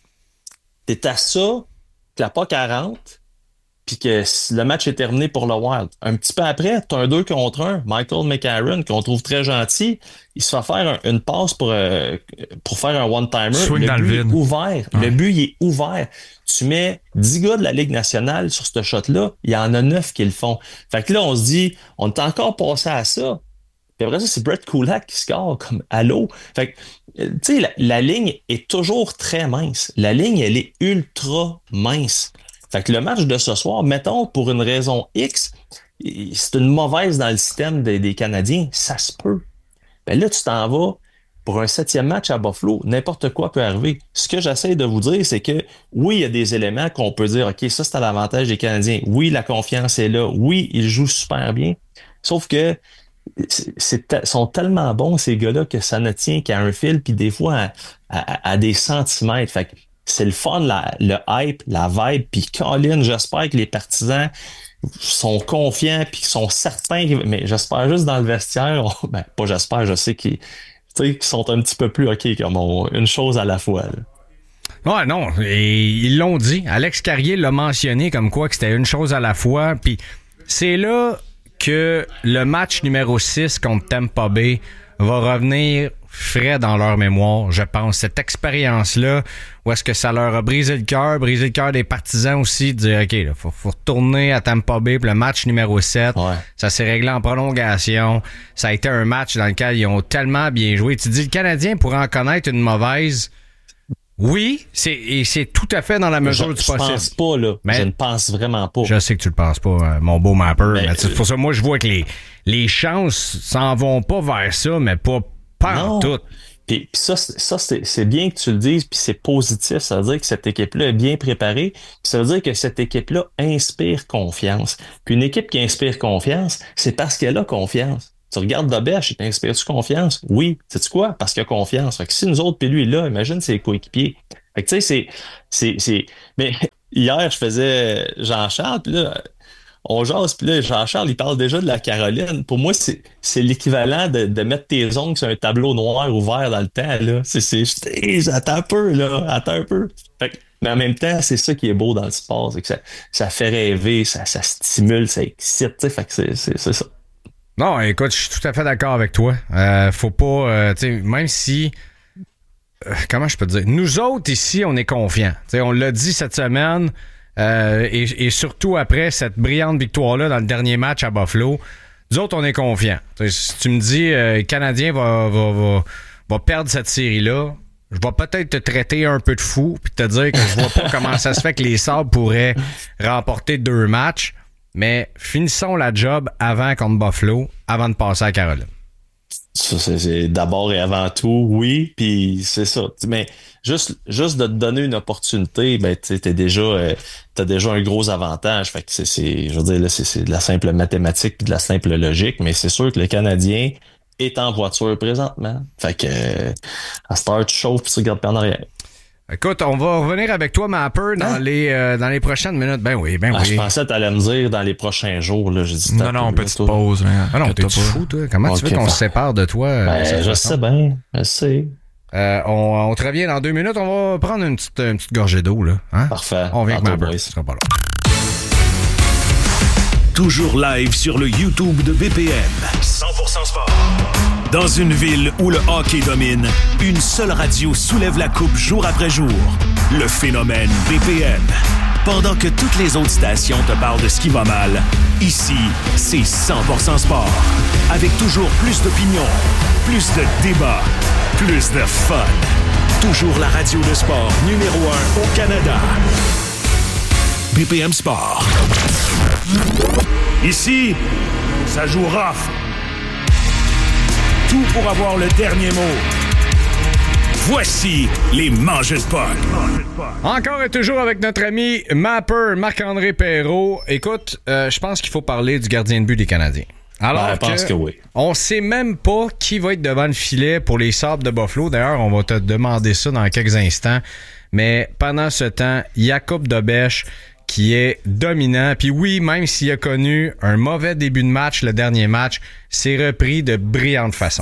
à ça, que la POC 40, puis que le match est terminé pour le Wild. Un petit peu après, t'as un 2 contre 1, Michael McCarron, qu'on trouve très gentil, il se fait faire une passe pour faire un one-timer. Swing dans le vide. Est ouvert. Ouais. Le but, il est ouvert. Tu mets 10 gars de la Ligue nationale sur ce shot-là, il y en a 9 qui le font. Fait que là, on se dit, on est encore passé à ça. Puis après ça, c'est Brett Kulak qui score comme à l'eau. Fait que, tu sais, la ligne est toujours très mince. La ligne, elle est ultra mince. Fait que le match de ce soir, mettons, pour une raison X, c'est une mauvaise dans le système des Canadiens, ça se peut. Ben là, tu t'en vas pour un 7e match à Buffalo, n'importe quoi peut arriver. Ce que j'essaie de vous dire, c'est que oui, il y a des éléments qu'on peut dire, OK, ça, c'est à l'avantage des Canadiens. Oui, la confiance est là. Oui, ils jouent super bien. Sauf que sont tellement bons, ces gars-là, que ça ne tient qu'à un fil, puis des fois à des centimètres. Fait que c'est le fun, le hype, la vibe, puis Colin, j'espère que les partisans sont confiants, puis qu'ils sont certains, mais j'espère juste dans le vestiaire, pas j'espère, je sais qu'ils sont un petit peu plus OK, comme une chose à la fois. Là. Ouais, non, et ils l'ont dit. Alex Carrier l'a mentionné comme quoi que c'était une chose à la fois, puis c'est là que le match numéro 6 contre Tampa Bay va revenir frais dans leur mémoire, je pense. Cette expérience-là, où est-ce que ça leur a brisé le cœur des partisans aussi, de dire, OK, là, faut retourner à Tampa Bay pour le match numéro 7. Ouais. Ça s'est réglé en prolongation. Ça a été un match dans lequel ils ont tellement bien joué. Tu dis, le Canadien pourrait en connaître une mauvaise... Oui, c'est tout à fait dans la mesure du possible. Je pense pas, là. Mais je ne pense vraiment pas. Je sais que tu le penses pas, mon beau mapper. Mais c'est pour ça, moi, je vois que les chances s'en vont pas vers ça, mais pas en tout. Puis ça, c'est bien que tu le dises, puis c'est positif. Ça veut dire que cette équipe-là est bien préparée. Puis ça veut dire que cette équipe-là inspire confiance. Puis une équipe qui inspire confiance, c'est parce qu'elle a confiance. Tu regardes Dobèche, il t'inspire-tu confiance? Oui. Sais-tu quoi? Parce qu'il a confiance. Fait que si nous autres, puis lui est là, imagine ses coéquipiers. Fait que tu sais, c'est... Mais hier, je faisais Jean-Charles, puis là... On jase, puis là, Jean-Charles, il parle déjà de la Caroline. Pour moi, c'est l'équivalent de mettre tes ongles sur un tableau noir ouvert dans le temps, là. Attends un peu, là. Attends un peu. Mais en même temps, c'est ça qui est beau dans le sport, c'est que ça fait rêver, ça stimule, ça excite, tu sais. Fait que c'est ça. Non, écoute, je suis tout à fait d'accord avec toi. Faut pas, tu sais, même si... comment je peux te dire? Nous autres, ici, on est confiants. Tu sais, on l'a dit cette semaine... et surtout après cette brillante victoire-là dans le dernier match à Buffalo, nous autres, on est confiants. Si tu me dis le Canadien va perdre cette série-là, je vais peut-être te traiter un peu de fou puis te dire que je vois pas comment ça se fait que les Sabres pourraient remporter 2 matchs, mais finissons la job avant contre Buffalo, avant de passer à Caroline. Ça, c'est d'abord et avant tout, oui, puis c'est ça. Mais juste de te donner une opportunité, ben t'as déjà un gros avantage. Fait que je veux dire, là, c'est de la simple mathématique puis de la simple logique, mais c'est sûr que le Canadien est en voiture présentement. Fait que à cette heure, tu chauffes puis tu regardes pas en arrière. Écoute, on va revenir avec toi, Mapper, dans les prochaines minutes. Ben oui. Je pensais que t'allais me dire dans les prochains jours. Là, j'ai dit, non, petite pause. Ah non, t'es fou, toi. Comment tu veux qu'on se sépare de toi? Je sais bien. Je sais. On te revient dans 2 minutes. On va prendre une petite gorgée d'eau, là. Hein? Parfait. On vient avec Mapper. Ce sera pas long. Toujours live sur le YouTube de BPM. 100% sport. Dans une ville où le hockey domine, une seule radio soulève la coupe jour après jour. Le phénomène BPM. Pendant que toutes les autres stations te parlent de ce qui va mal, ici, c'est 100% sport. Avec toujours plus d'opinions, plus de débats, plus de fun. Toujours la radio de sport numéro 1 au Canada. BPM Sport. Ici, ça joue rough. Tout pour avoir le dernier mot. Voici les mangeux de puck. Encore et toujours avec notre ami Mapper, Marc-André Perreault. Écoute, je pense qu'il faut parler du gardien de but des Canadiens. Alors, je pense que oui. On sait même pas qui va être devant le filet pour les Sabres de Buffalo. D'ailleurs, on va te demander ça dans quelques instants. Mais pendant ce temps, Jakub Dobèche qui est dominant. Puis oui, même s'il a connu un mauvais début de match, le dernier match, c'est repris de brillante façon.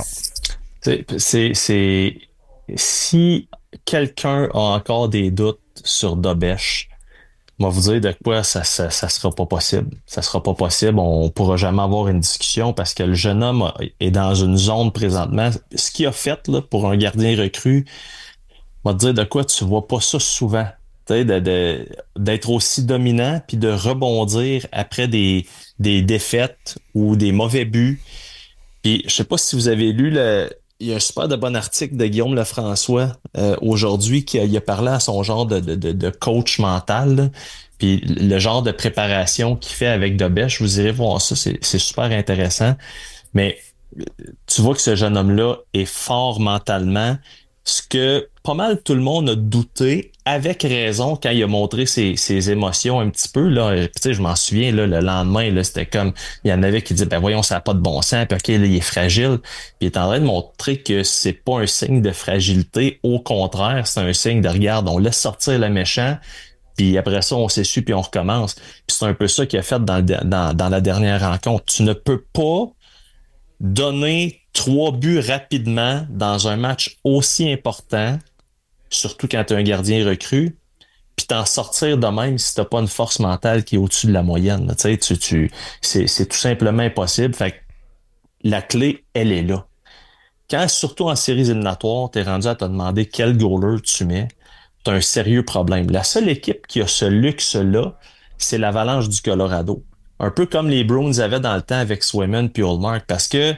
Si quelqu'un a encore des doutes sur Dobèche, moi vous dire de quoi ça sera pas possible. Ça sera pas possible. On pourra jamais avoir une discussion parce que le jeune homme est dans une zone présentement. Ce qu'il a fait là, pour un gardien recru, moi te dire de quoi tu vois pas ça souvent. D'être aussi dominant puis de rebondir après des défaites ou des mauvais buts. Puis je sais pas si vous avez lu il y a un super de bon article de Guillaume Lefrançois aujourd'hui qui a parlé à son genre de coach mental, là. Puis le genre de préparation qu'il fait avec Dobèche, vous irez voir ça, c'est super intéressant. Mais tu vois que ce jeune homme-là est fort mentalement. Ce que pas mal tout le monde a douté, avec raison, quand il a montré ses émotions un petit peu. Là, tu sais, je m'en souviens, là, le lendemain, là, c'était comme, il y en avait qui disaient, ben voyons, ça n'a pas de bon sens, puis ok, là, il est fragile. Puis il est en train de montrer que c'est pas un signe de fragilité, au contraire, c'est un signe de, regarde, on laisse sortir le méchant, puis après ça, on s'essuie, puis on recommence. Puis c'est un peu ça qu'il a fait dans la dernière rencontre. Tu ne peux pas donner 3 buts rapidement dans un match aussi important, surtout quand tu es un gardien recru, puis t'en sortir de même si t'as pas une force mentale qui est au-dessus de la moyenne. Tu sais, c'est tout simplement impossible. Fait que la clé, elle est là. Quand, surtout en séries éliminatoires, t'es rendu à te demander quel goaler tu mets, t'as un sérieux problème. La seule équipe qui a ce luxe-là, c'est l'Avalanche du Colorado. Un peu comme les Bruins avaient dans le temps avec Swayman puis Ullmark, parce que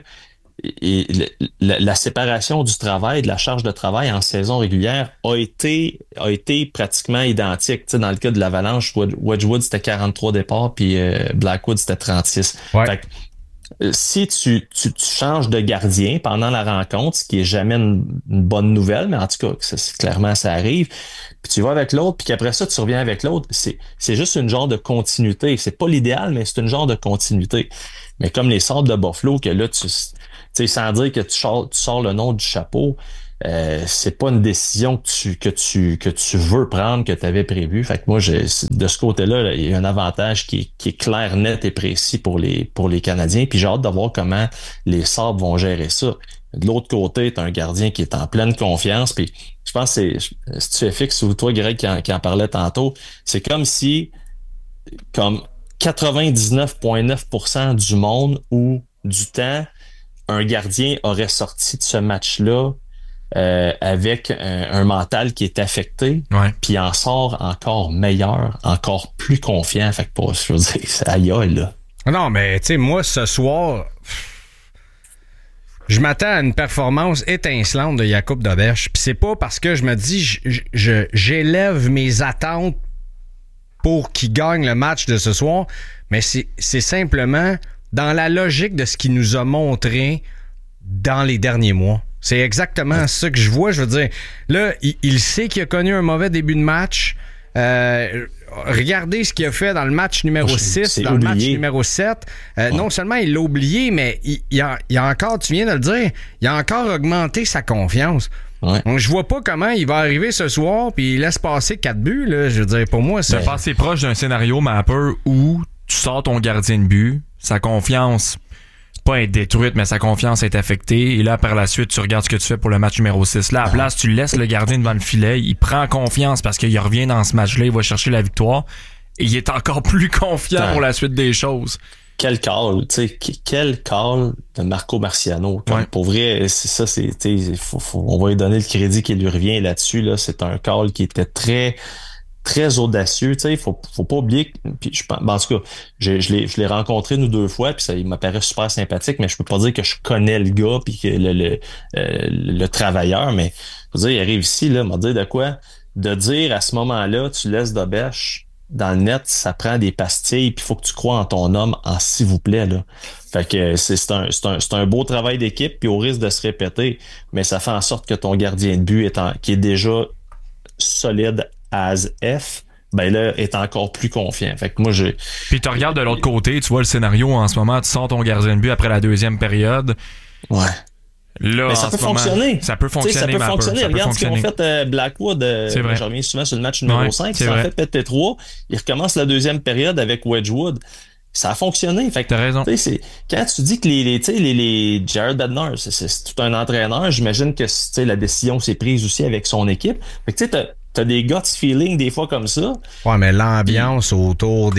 la séparation du travail, de la charge de travail en saison régulière a été pratiquement identique. Tu sais, dans le cas de l'Avalanche, Wedgwood, c'était 43 départs, puis Blackwood, c'était 36. Ouais. Fait que si tu changes de gardien pendant la rencontre, ce qui est jamais une bonne nouvelle, mais en tout cas, clairement, ça arrive, puis tu vas avec l'autre, puis qu'après ça, tu reviens avec l'autre, c'est juste une genre de continuité. C'est pas l'idéal, mais c'est une genre de continuité. Mais comme les Sabres de Buffalo, que là, tu sais, sans dire que tu sors le nom du chapeau, c'est pas une décision que tu veux prendre, que tu avais prévu. Fait que moi, de ce côté-là, il y a un avantage qui est clair, net et précis pour les Canadiens. Puis j'ai hâte de voir comment les Sabres vont gérer ça. De l'autre côté, tu as un gardien qui est en pleine confiance. Puis je pense que si tu es fixe, ou toi, Greg, qui en parlait tantôt, c'est comme si, comme 99,9% du monde ou du temps, un gardien aurait sorti de ce match-là avec un mental qui est affecté, puis en sort encore meilleur, encore plus confiant. Fait que je veux dire, c'est aïe là. Non, mais tu sais, moi, ce soir, je m'attends à une performance étincelante de Jakub Dobeš. Puis c'est pas parce que je me dis, j'élève mes attentes pour qu'il gagne le match de ce soir, mais c'est simplement dans la logique de ce qu'il nous a montré dans les derniers mois. C'est exactement ça que je vois. Je veux dire, là, il sait qu'il a connu un mauvais début de match. Regardez ce qu'il a fait dans le match numéro 6, dans le match numéro 7. Non seulement il l'a oublié, mais il a encore, tu viens de le dire, il a encore augmenté sa confiance. Ouais. Donc, je vois pas comment il va arriver ce soir puis il laisse passer 4 buts. Là. Je veux dire, pour moi, c'est passé proche d'un scénario, Mapper, où tu sors ton gardien de but, sa confiance pas être détruite, mais sa confiance est affectée. Et là, par la suite, tu regardes ce que tu fais pour le match numéro 6. Là, à la place, tu laisses le gardien devant le filet. Il prend confiance parce qu'il revient dans ce match-là. Il va chercher la victoire. Et il est encore plus confiant pour la suite des choses. Quel call, tu sais, quel call de Marco Marciano. Pour vrai, c'est ça, on va lui donner le crédit qui lui revient là-dessus. Là, c'est un call qui était très audacieux, tu sais, faut pas oublier, puis en tout cas, je l'ai rencontré nous 2 fois, puis il m'apparaît super sympathique, mais je peux pas dire que je connais le gars puis que le travailleur, mais je veux dire, il arrive ici, là, m'a dit de quoi? De dire à ce moment-là, tu laisses Dobeš dans le net, ça prend des pastilles, puis il faut que tu crois en ton homme, en s'il vous plaît, là. Fait que c'est un beau travail d'équipe, puis au risque de se répéter, mais ça fait en sorte que ton gardien de but qui est déjà solide as F, ben là, est encore plus confiant. Fait que moi, Puis tu regardes de l'autre côté, tu vois le scénario en ce moment, tu sors ton gardien de but après la 2e période. Ouais. Là, mais ça peut fonctionner. Ça peut fonctionner. Ça peut fonctionner. Regarde ce qu'ils ont fait Blackwood. Je reviens souvent sur le match numéro 5. Ils s'en fait péter 3. Ils recommencent la 2e période avec Wedgwood. Ça a fonctionné. Fait que, t'as raison. Quand tu dis que les Jared Bednar, c'est tout un entraîneur, j'imagine que la décision s'est prise aussi avec son équipe. Fait que tu sais, t'as des guts feeling des fois comme ça. Ouais, mais l'ambiance autour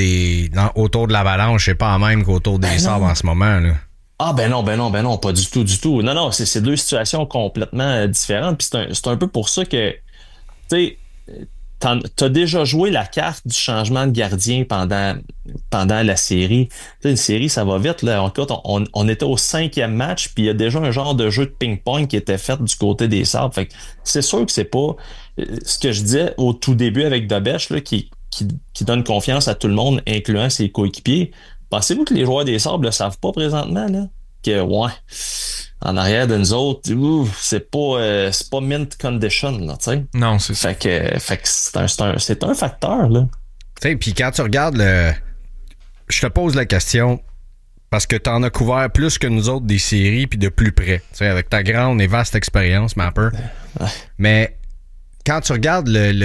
de l'Avalanche, c'est pas la même qu'autour des Sabres en ce moment, là. Ah, ben non, pas du tout. Non, c'est 2 situations complètement différentes. Puis c'est un peu pour ça que, tu sais, t'as déjà joué la carte du changement de gardien pendant la série. Tu sais, une série, ça va vite, là. On était au 5e match, puis il y a déjà un genre de jeu de ping-pong qui était fait du côté des Sabres. Fait que c'est sûr que c'est pas ce que je disais au tout début avec Dobeš, là, qui donne confiance à tout le monde, incluant ses coéquipiers. Pensez-vous que les joueurs des Sabres le savent pas présentement, là? Que, en arrière de nous autres, c'est pas mint condition, là, tu sais. Non, c'est ça. Fait que c'est un facteur, là. Tu sais, puis quand tu regardes je te pose la question, parce que t'en as couvert plus que nous autres des séries, puis de plus près, tu sais, avec ta grande et vaste expérience, Mapper. Mais quand tu regardes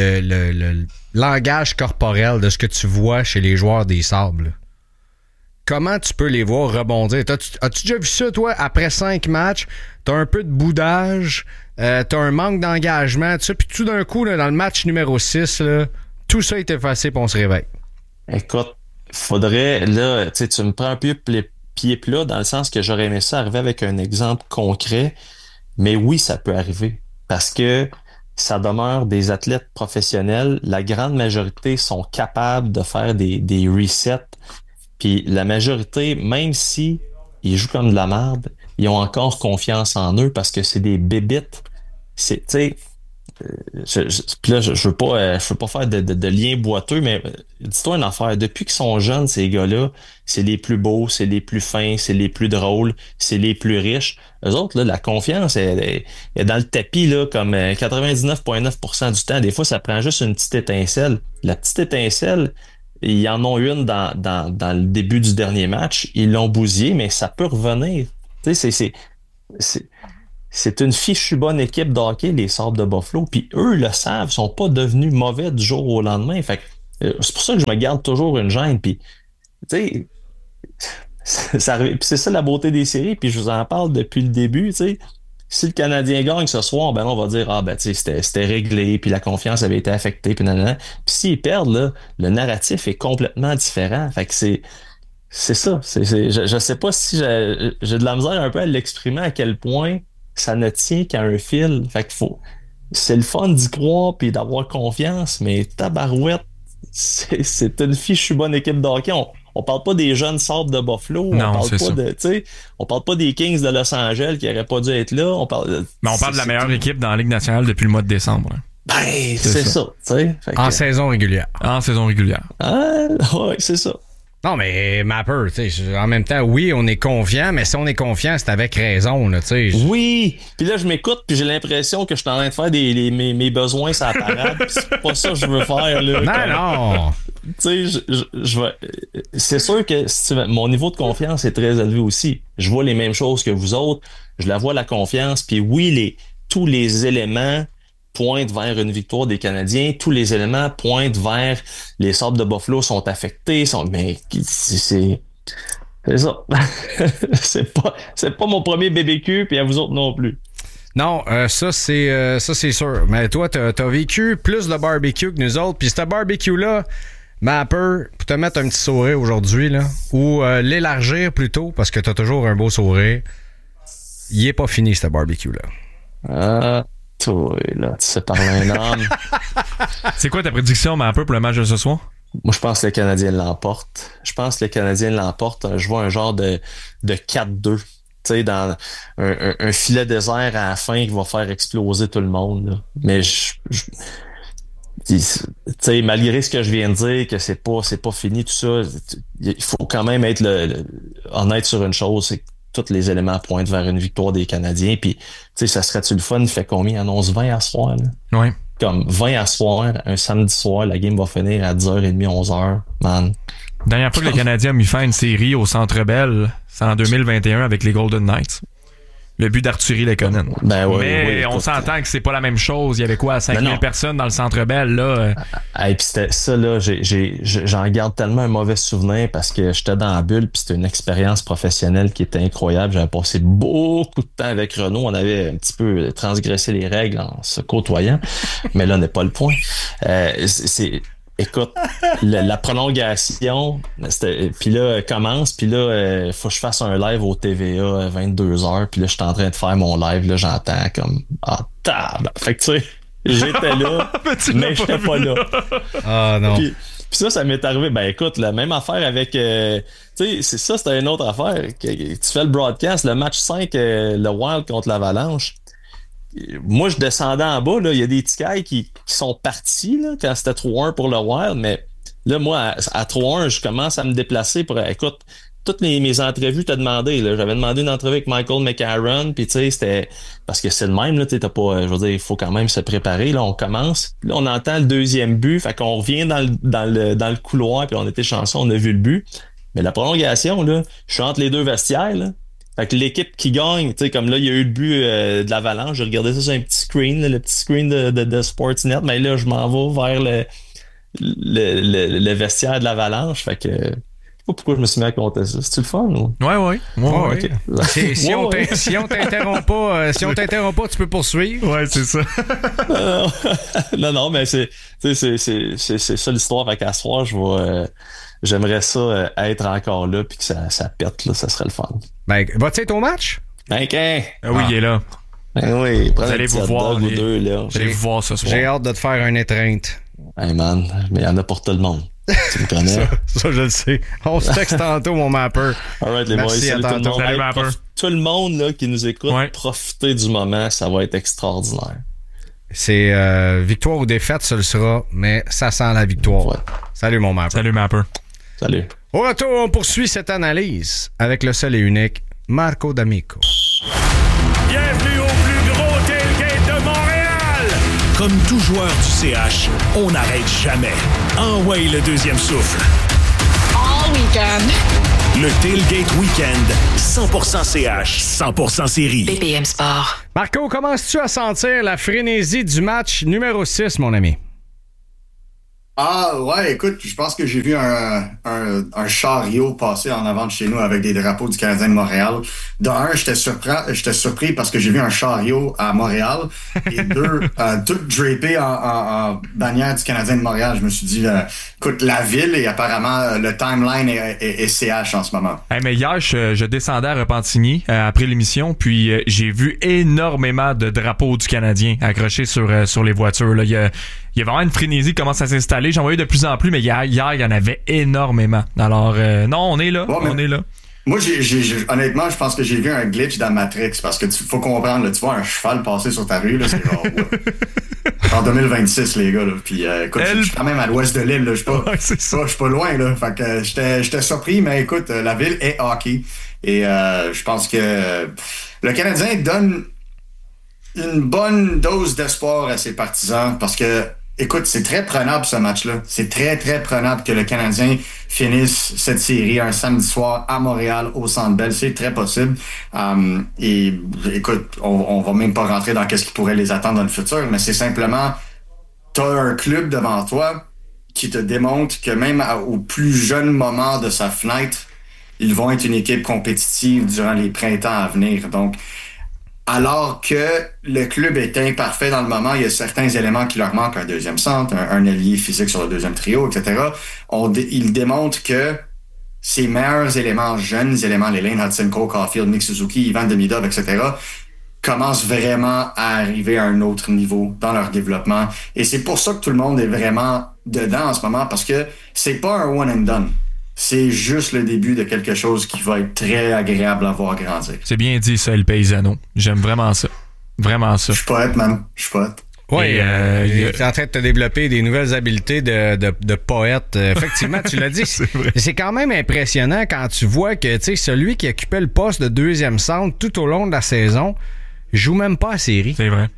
le langage corporel de ce que tu vois chez les joueurs des Sabres, comment tu peux les voir rebondir? As-tu déjà vu ça, toi, après 5 matchs? T'as un peu de boudage, t'as un manque d'engagement, tout ça, puis tout d'un coup, là, dans le match numéro 6, là, tout ça est effacé, puis on se réveille. Écoute, faudrait, là, tu me prends un peu pied plat, dans le sens que j'aurais aimé ça arriver avec un exemple concret, mais oui, ça peut arriver, parce que ça demeure des athlètes professionnels. La grande majorité sont capables de faire des resets. Puis la majorité, même si ils jouent comme de la merde, ils ont encore confiance en eux parce que c'est des bébites. Tu sais, Puis là, je veux pas faire de lien boiteux, mais dis-toi une affaire. Depuis qu'ils sont jeunes, ces gars-là, c'est les plus beaux, c'est les plus fins, c'est les plus drôles, c'est les plus riches. Eux autres, là, la confiance est dans le tapis, là, comme 99,9% du temps. Des fois, ça prend juste une petite étincelle. La petite étincelle, ils en ont une dans le début du dernier match. Ils l'ont bousillé, mais ça peut revenir. Tu sais, c'est une fichue bonne équipe de hockey, les Sabres de Buffalo. Puis eux le savent, sont pas devenus mauvais du jour au lendemain. Fait que c'est pour ça que je me garde toujours une gêne. Puis, tu sais, c'est ça la beauté des séries. Puis je vous en parle depuis le début. Tu sais, si le Canadien gagne ce soir, ben on va dire tu sais, c'était réglé. Puis la confiance avait été affectée. Puis nanana. Puis s'ils perdent, là, le narratif est complètement différent. Fait que c'est ça. Je sais pas si j'ai de la misère un peu à l'exprimer à quel point ça ne tient qu'à un fil. Fait que c'est le fun d'y croire puis d'avoir confiance, mais tabarouette, c'est une fichue bonne équipe de hockey. On parle pas des jeunes Sabres de Buffalo. Non, on parle pas des Kings de Los Angeles qui auraient pas dû être là. Mais on parle de la meilleure équipe dans la Ligue nationale depuis le mois de décembre. Hein. Ben, c'est ça. En saison régulière. En saison régulière. Ouais, c'est ça. Non, mais Mapper, tu sais, en même temps, oui, on est confiant, mais si on est confiant, c'est avec raison, là, tu sais. Oui, puis là, je m'écoute, puis j'ai l'impression que je suis en train de faire mes besoins sur la parade, puis c'est pas ça que je veux faire, là. Non! Tu sais, je vais... C'est sûr que mon niveau de confiance est très élevé aussi. Je vois les mêmes choses que vous autres, je la vois, la confiance, puis oui, tous les éléments pointent vers une victoire des Canadiens. Tous les éléments pointent vers les Sabres de Buffalo sont affectés. Mais c'est ça. c'est pas mon premier BBQ, puis à vous autres non plus. Non, ça c'est sûr. Mais toi, t'as vécu plus de barbecue que nous autres. Puis ce barbecue-là, Mapper, pour te mettre un petit sourire aujourd'hui, là, ou l'élargir plutôt, parce que t'as toujours un beau sourire, il est pas fini, ce barbecue-là. Toi, là, tu sais parler un homme. C'est quoi ta prédiction, Mapper, pour le match de ce soir? Moi, je pense que le Canadien l'emporte. Je vois un genre de 4-2. Tu sais, dans un filet désert à la fin qui va faire exploser tout le monde. Là. Mais tu sais, malgré ce que je viens de dire, que c'est pas fini tout ça, il faut quand même être honnête sur une chose, c'est que tous les éléments pointent vers une victoire des Canadiens. Puis, tu sais, ça serait-tu le fun? Il fait combien? Il annonce 20 à soir, là? Oui. Comme 20 à soir, un samedi soir, la game va finir à 10h30, 11h. Man. Dernière fois que le Canadien a mis fin à une série au Centre Bell, c'est en 2021 avec les Golden Knights. Le but d'Arthurie Lekonen. Ben oui, mais on s'entend que c'est pas la même chose. Il y avait quoi, 5000 personnes dans le Centre Bell, là? Et puis c'était ça, là, j'en garde tellement un mauvais souvenir parce que j'étais dans la bulle, puis c'était une expérience professionnelle qui était incroyable. J'avais passé beaucoup de temps avec Renaud. On avait un petit peu transgressé les règles en se côtoyant, mais là, n'est pas le point. Écoute, la prolongation, puis là, commence, puis là, faut que je fasse un live au TVA à 22h, puis là, je suis en train de faire mon live, là, j'entends comme fait que tu sais, j'étais là, mais j'étais pas là. Ah non. Puis ça m'est arrivé, ben écoute, la même affaire avec, tu sais, c'était une autre affaire, tu fais le broadcast, le match 5, le Wild contre l'Avalanche. Moi, je descendais en bas, là, il y a des tickets qui sont partis là, quand c'était 3-1 pour le Wild, mais là, moi, à 3-1, je commence à me déplacer pour... Écoute, toutes mes entrevues, t'as demandé, là. J'avais demandé une entrevue avec Michael McCarron, puis tu sais, c'était... Parce que c'est le même, là, t'as pas... Je veux dire, il faut quand même se préparer, là, on commence. Là, on entend le deuxième but, fait qu'on revient dans le couloir, puis on était chanceux, on a vu le but. Mais la prolongation, là, je suis entre les deux vestiaires, là. Fait que l'équipe qui gagne, tu sais, comme là, il y a eu le but de l'Avalanche, j'ai regardé ça sur un petit screen, là, le petit screen de Sportsnet, mais là, je m'en vais vers le vestiaire de l'Avalanche, fait que... Je sais pas pourquoi je me suis mis à compter ça. C'est-tu le fun, ou? Ouais. Okay. Si on t'interrompt pas, tu peux poursuivre. Ouais, c'est ça. non, mais c'est ça l'histoire. Fait qu'à ce soir, j'aimerais ça être encore là puis que ça pète, là, ça serait le fun. Ben, vas-tu être au match? Ben, oui, il est là. Ben oui, vous allez vous voir. Ou deux, là. Vous allez vous voir ce soir. J'ai hâte de te faire une étreinte. Hey man, mais il y en a pour tout le monde. Tu me connais? ça, je le sais. On se texte tantôt, mon Mapper. Alright, les boys. Salut tout le monde. Salut, Mapper. Tout le monde là, qui nous écoute, profitez du moment, ça va être extraordinaire. c'est victoire ou défaite, ce le sera, mais ça sent la victoire. Ouais. Salut, mon Mapper. Salut, Mapper. Salut. Au retour, on poursuit cette analyse avec le seul et unique Marco D'Amico. Bienvenue au plus gros tailgate de Montréal! Comme tout joueur du CH, on n'arrête jamais. Envoie le deuxième souffle. All weekend. Le Tailgate Weekend, 100% CH, 100% série. BPM Sport. Marco, commences-tu à sentir la frénésie du match numéro 6, mon ami? Ah ouais, écoute, je pense que j'ai vu un chariot passer en avant de chez nous avec des drapeaux du Canadien de Montréal. De un, j'étais surpris parce que j'ai vu un chariot à Montréal. Et deux, tout drapé en bannière du Canadien de Montréal. Je me suis dit, écoute, la ville et apparemment le timeline est CH en ce moment. Hey, mais hier, je descendais à Repentigny après l'émission, puis j'ai vu énormément de drapeaux du Canadien accrochés sur les voitures. Là. Il y a vraiment une frénésie qui commence à s'installer. J'en voyais de plus en plus, mais hier, il y en avait énormément. Alors, non, on est là. On est là. Moi, honnêtement, je pense que j'ai vu un glitch dans Matrix parce que faut comprendre, là, tu vois un cheval passer sur ta rue, là, c'est genre en 2026, les gars. Là. Puis, écoute, je suis quand même à l'ouest de l'île. Je suis pas loin. Là. Fait que j'étais surpris, mais écoute, la ville est hockey. Et je pense que le Canadien donne une bonne dose d'espoir à ses partisans parce que écoute, c'est très prenable ce match-là. C'est très, très prenable que le Canadien finisse cette série un samedi soir à Montréal, au Centre Bell. C'est très possible. Et écoute, on va même pas rentrer dans qu'est-ce qui pourrait les attendre dans le futur, mais c'est simplement, t'as un club devant toi qui te démontre que même au plus jeune moment de sa fenêtre, ils vont être une équipe compétitive durant les printemps à venir. Donc, alors que le club est imparfait dans le moment, il y a certains éléments qui leur manquent, un deuxième centre, un allié physique sur le deuxième trio, etc. Ils démontrent que ces meilleurs éléments, jeunes éléments, les Lane Hudson, Cole Caulfield, Nick Suzuki, Ivan Demidov, etc., commencent vraiment à arriver à un autre niveau dans leur développement. Et c'est pour ça que tout le monde est vraiment dedans en ce moment, parce que c'est pas un one and done. C'est juste le début de quelque chose qui va être très agréable à voir grandir. C'est bien dit, ça, le paysano. J'aime vraiment ça. Vraiment ça. Je suis poète, man. Je suis poète. Oui, tu es en train de te développer des nouvelles habiletés de poète. Effectivement, tu l'as dit. C'est quand même impressionnant quand tu vois que celui qui occupait le poste de deuxième centre tout au long de la saison joue même pas à série. C'est vrai.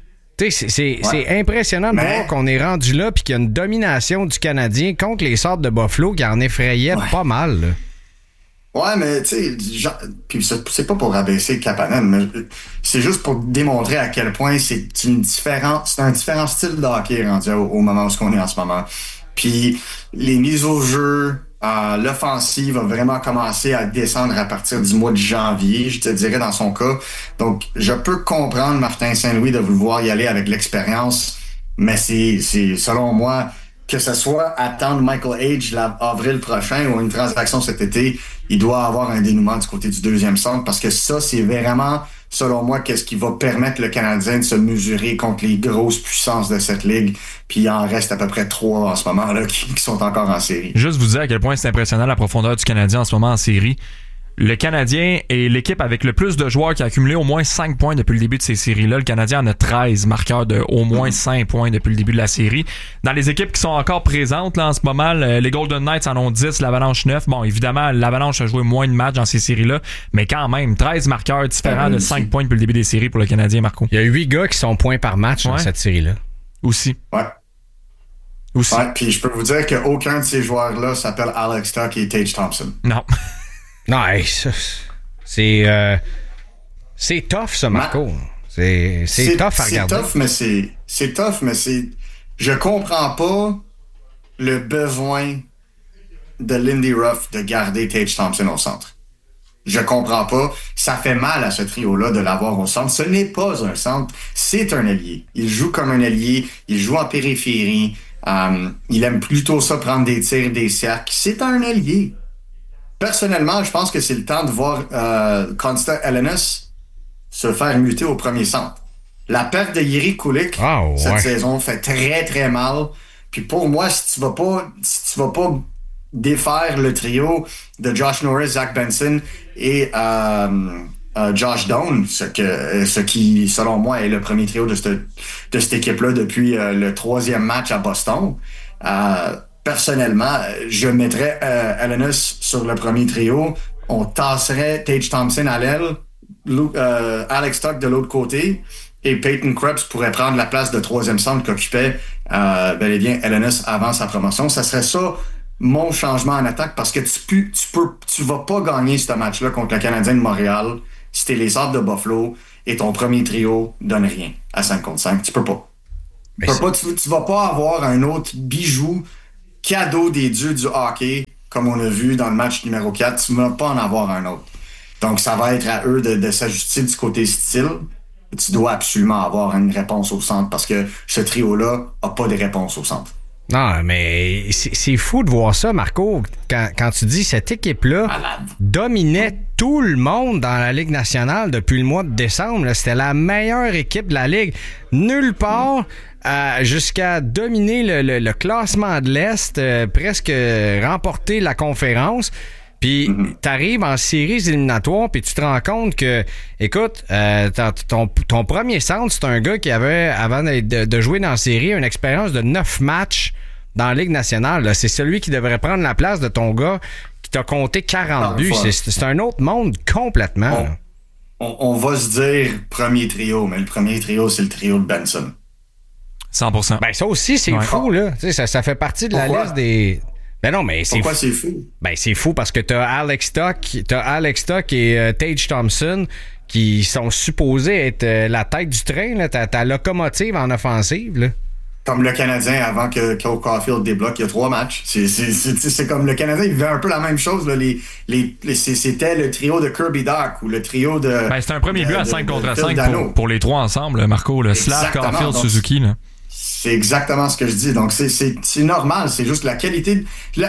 C'est impressionnant de voir qu'on est rendu là puis qu'il y a une domination du Canadien contre les Sabres de Buffalo qui en effrayait pas mal. Là. Ouais, mais tu sais, puis c'est pas pour rabaisser Kapanen, mais c'est juste pour démontrer à quel point c'est un différent style de hockey rendu au moment où on est en ce moment. Puis les mises au jeu, l'offensive va vraiment commencer à descendre à partir du mois de janvier, je te dirais dans son cas. Donc, je peux comprendre Martin Saint-Louis de vouloir y aller avec l'expérience, mais c'est selon moi, que ce soit attendre Michael Age l'avril prochain ou une transaction cet été, il doit avoir un dénouement du côté du deuxième centre parce que ça, c'est vraiment, selon moi, qu'est-ce qui va permettre le Canadien de se mesurer contre les grosses puissances de cette ligue. Puis il en reste à peu près 3 en ce moment là qui sont encore en série. Juste vous dire à quel point c'est impressionnant la profondeur du Canadien en ce moment en série. Le Canadien est l'équipe avec le plus de joueurs qui a accumulé au moins 5 points depuis le début de ces séries-là. Le Canadien en a 13 marqueurs de au moins 5 points depuis le début de la série. Dans les équipes qui sont encore présentes là en ce moment, les Golden Knights en ont 10, l'Avalanche 9. Bon, évidemment, l'Avalanche a joué moins de matchs dans ces séries-là, mais quand même, 13 marqueurs différents de 5 points depuis le début des séries pour le Canadien, Marco. Il y a 8 gars qui sont points par match dans cette série-là. Aussi. Ouais. Puis je peux vous dire qu'aucun de ces joueurs-là s'appelle Alex Tuch et Tage Thompson. Non. Non, c'est tough, ça, Marco. C'est tough à regarder. C'est tough, mais je comprends pas le besoin de Lindy Ruff de garder Tage Thompson au centre. Je comprends pas. Ça fait mal à ce trio-là de l'avoir au centre. Ce n'est pas un centre, c'est un allié. Il joue comme un allié, il joue en périphérie. Il aime plutôt ça prendre des tirs, des cercles. C'est un allié. Personnellement, je pense que c'est le temps de voir Konsta Elenis se faire muter au premier centre. La perte de Jiri Kulich cette saison fait très, très mal. Puis pour moi, si tu vas pas défaire le trio de Josh Norris, Zach Benson et Josh Doan, ce qui, selon moi, est le premier trio de cette équipe-là depuis le 3e match à Boston. Personnellement, je mettrais Elenius sur le premier trio. On tasserait Tage Thompson à l'aile, Alex Tuch de l'autre côté, et Peyton Krebs pourrait prendre la place de 3e centre qu'occupait bel et bien Elenius avant sa promotion. Ça serait ça mon changement en attaque, parce que tu vas pas gagner ce match-là contre le Canadien de Montréal si t'es les Sabres de Buffalo et ton premier trio donne rien à 5 contre 5. Tu peux pas. Tu vas pas avoir un autre bijou cadeau des dieux du hockey, comme on a vu dans le match numéro 4. Tu ne vas pas en avoir un autre. Donc, ça va être à eux de s'ajuster du côté style. Tu dois absolument avoir une réponse au centre, parce que ce trio-là n'a pas de réponse au centre. Non, mais c'est fou de voir ça, Marco, quand tu dis cette équipe-là dominait tout le monde dans la Ligue nationale depuis le mois de décembre. Là. C'était la meilleure équipe de la Ligue. Nulle part jusqu'à dominer le classement de l'Est, presque remporter la conférence. Puis t'arrives en séries éliminatoires, puis tu te rends compte que, écoute, ton premier centre, c'est un gars qui avait, avant de jouer dans la série, une expérience de 9 matchs dans la Ligue nationale. Là. C'est celui qui devrait prendre la place de ton gars qui t'a compté 40 buts. C'est un autre monde complètement. On va se dire premier trio, mais le premier trio, c'est le trio de Benson. 100%. Ben ça aussi, c'est fou, là. Tu sais, ça fait partie de la liste des... Ben non, mais pourquoi c'est fou? Ben c'est fou parce que t'as Alex Tuch et Tage Thompson qui sont supposés être la tête du train, là, ta locomotive en offensive, là. Comme le Canadien avant que Cole Caulfield débloque il y a 3 matchs. C'est comme le Canadien, il vivait un peu la même chose. Là. C'était le trio de Kirby Dach ou le trio de... Ben, c'était un premier but à 5 contre 5 pour les trois ensemble, Marco. Slav, Caulfield, Suzuki. Là. C'est exactement ce que je dis. Donc, c'est normal. C'est juste la qualité...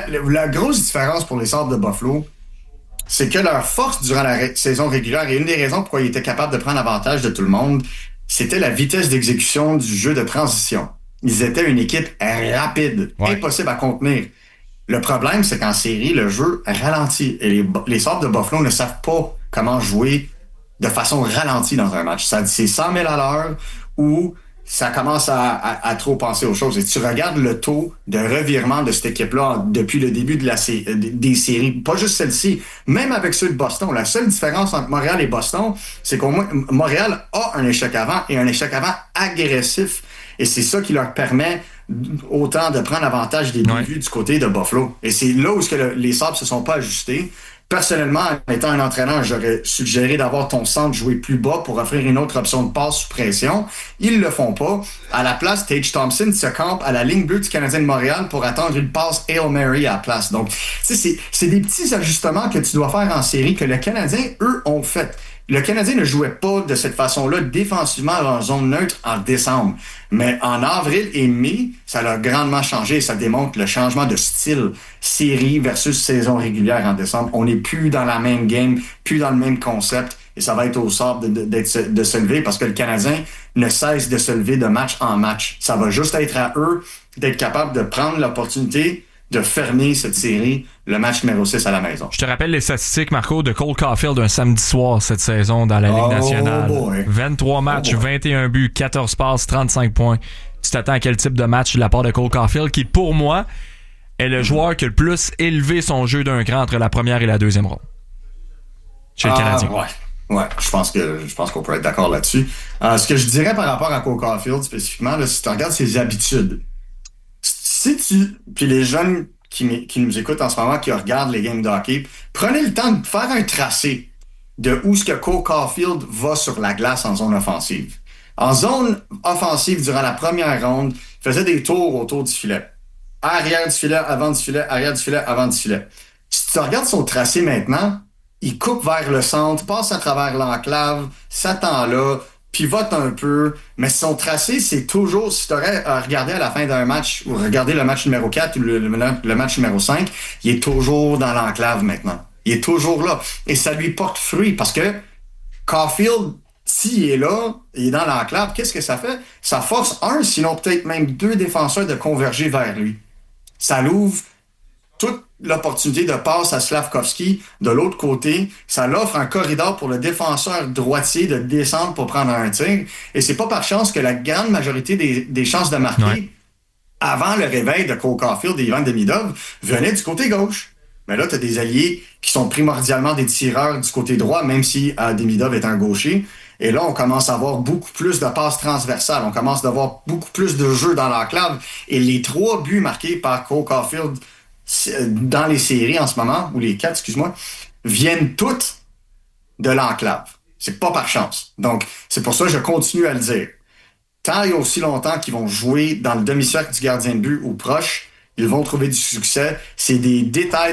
La grosse différence pour les Sabres de Buffalo, c'est que leur force durant la saison régulière, et une des raisons pourquoi ils étaient capables de prendre avantage de tout le monde, c'était la vitesse d'exécution du jeu de transition. Ils étaient une équipe rapide, impossible à contenir. Le problème, c'est qu'en série, le jeu ralentit. Et les Sabres de Buffalo ne savent pas comment jouer de façon ralentie dans un match. C'est 100 000 à l'heure ou ça commence à trop penser aux choses. Et tu regardes le taux de revirement de cette équipe-là depuis le début des séries, pas juste celle-ci, même avec ceux de Boston. La seule différence entre Montréal et Boston, c'est qu'au moins Montréal a un échec avant et un échec avant agressif. Et c'est ça qui leur permet autant de prendre avantage des débuts du côté de Buffalo. Et c'est là où les Sabres se sont pas ajustés. Personnellement, en étant un entraîneur, j'aurais suggéré d'avoir ton centre jouer plus bas pour offrir une autre option de passe sous pression. Ils le font pas. À la place, Tage Thompson se campe à la ligne bleue du Canadien de Montréal pour attendre une passe Hail Mary à la place. Donc, c'est des petits ajustements que tu dois faire en série que le Canadien, eux, ont fait. Le Canadien ne jouait pas de cette façon-là défensivement en zone neutre en décembre. Mais en avril et mai, ça l'a grandement changé. Ça démontre le changement de style série versus saison régulière en décembre. On n'est plus dans la même game, plus dans le même concept. Et ça va être au Sabres de se lever parce que le Canadien ne cesse de se lever de match en match. Ça va juste être à eux d'être capables de prendre l'opportunité de fermer cette série, le match numéro 6 à la maison. Je te rappelle les statistiques, Marco, de Cole Caulfield un samedi soir cette saison dans la Ligue nationale. Boy. 23 matchs, 21 buts, 14 passes, 35 points. Tu t'attends à quel type de match de la part de Cole Caulfield qui, pour moi, est le joueur qui a le plus élevé son jeu d'un cran entre la première et la deuxième ronde chez le Canadien. Ouais, je pense qu'on peut être d'accord là-dessus. Ce que je dirais par rapport à Cole Caulfield spécifiquement, là, si tu regardes ses habitudes, puis les jeunes qui nous écoutent en ce moment, qui regardent les games de hockey, prenez le temps de faire un tracé de où ce que Cole Caulfield va sur la glace en zone offensive. En zone offensive, durant la première ronde, il faisait des tours autour du filet. Arrière du filet, avant du filet, arrière du filet, avant du filet. Si tu regardes son tracé maintenant, il coupe vers le centre, passe à travers l'enclave, s'attend là, pivote un peu, mais son tracé, c'est toujours, si tu aurais regardé à la fin d'un match, ou regardé le match numéro 4 ou le match numéro 5, il est toujours dans l'enclave maintenant. Il est toujours là. Et ça lui porte fruit, parce que Caulfield, s'il est là, il est dans l'enclave, qu'est-ce que ça fait? Ça force sinon peut-être même 2 défenseurs de converger vers lui. Ça l'ouvre l'opportunité de passe à Slavkovski de l'autre côté. Ça l'offre un corridor pour le défenseur droitier de descendre pour prendre un tir. Et c'est pas par chance que la grande majorité des chances de marquer avant le réveil de Cole Caulfield et Ivan Demidov venaient du côté gauche. Mais là, tu as des alliés qui sont primordialement des tireurs du côté droit, même si Demidov est un gaucher. Et là, on commence à avoir beaucoup plus de passes transversales. On commence à avoir beaucoup plus de jeux dans l'enclave. Et les 3 buts marqués par Cole Caulfield dans les séries en ce moment, ou les 4, excuse-moi, viennent toutes de l'enclave. C'est pas par chance. Donc, c'est pour ça que je continue à le dire. Tant et aussi longtemps qu'ils vont jouer dans le demi-cercle du gardien de but ou proche, ils vont trouver du succès. C'est des détails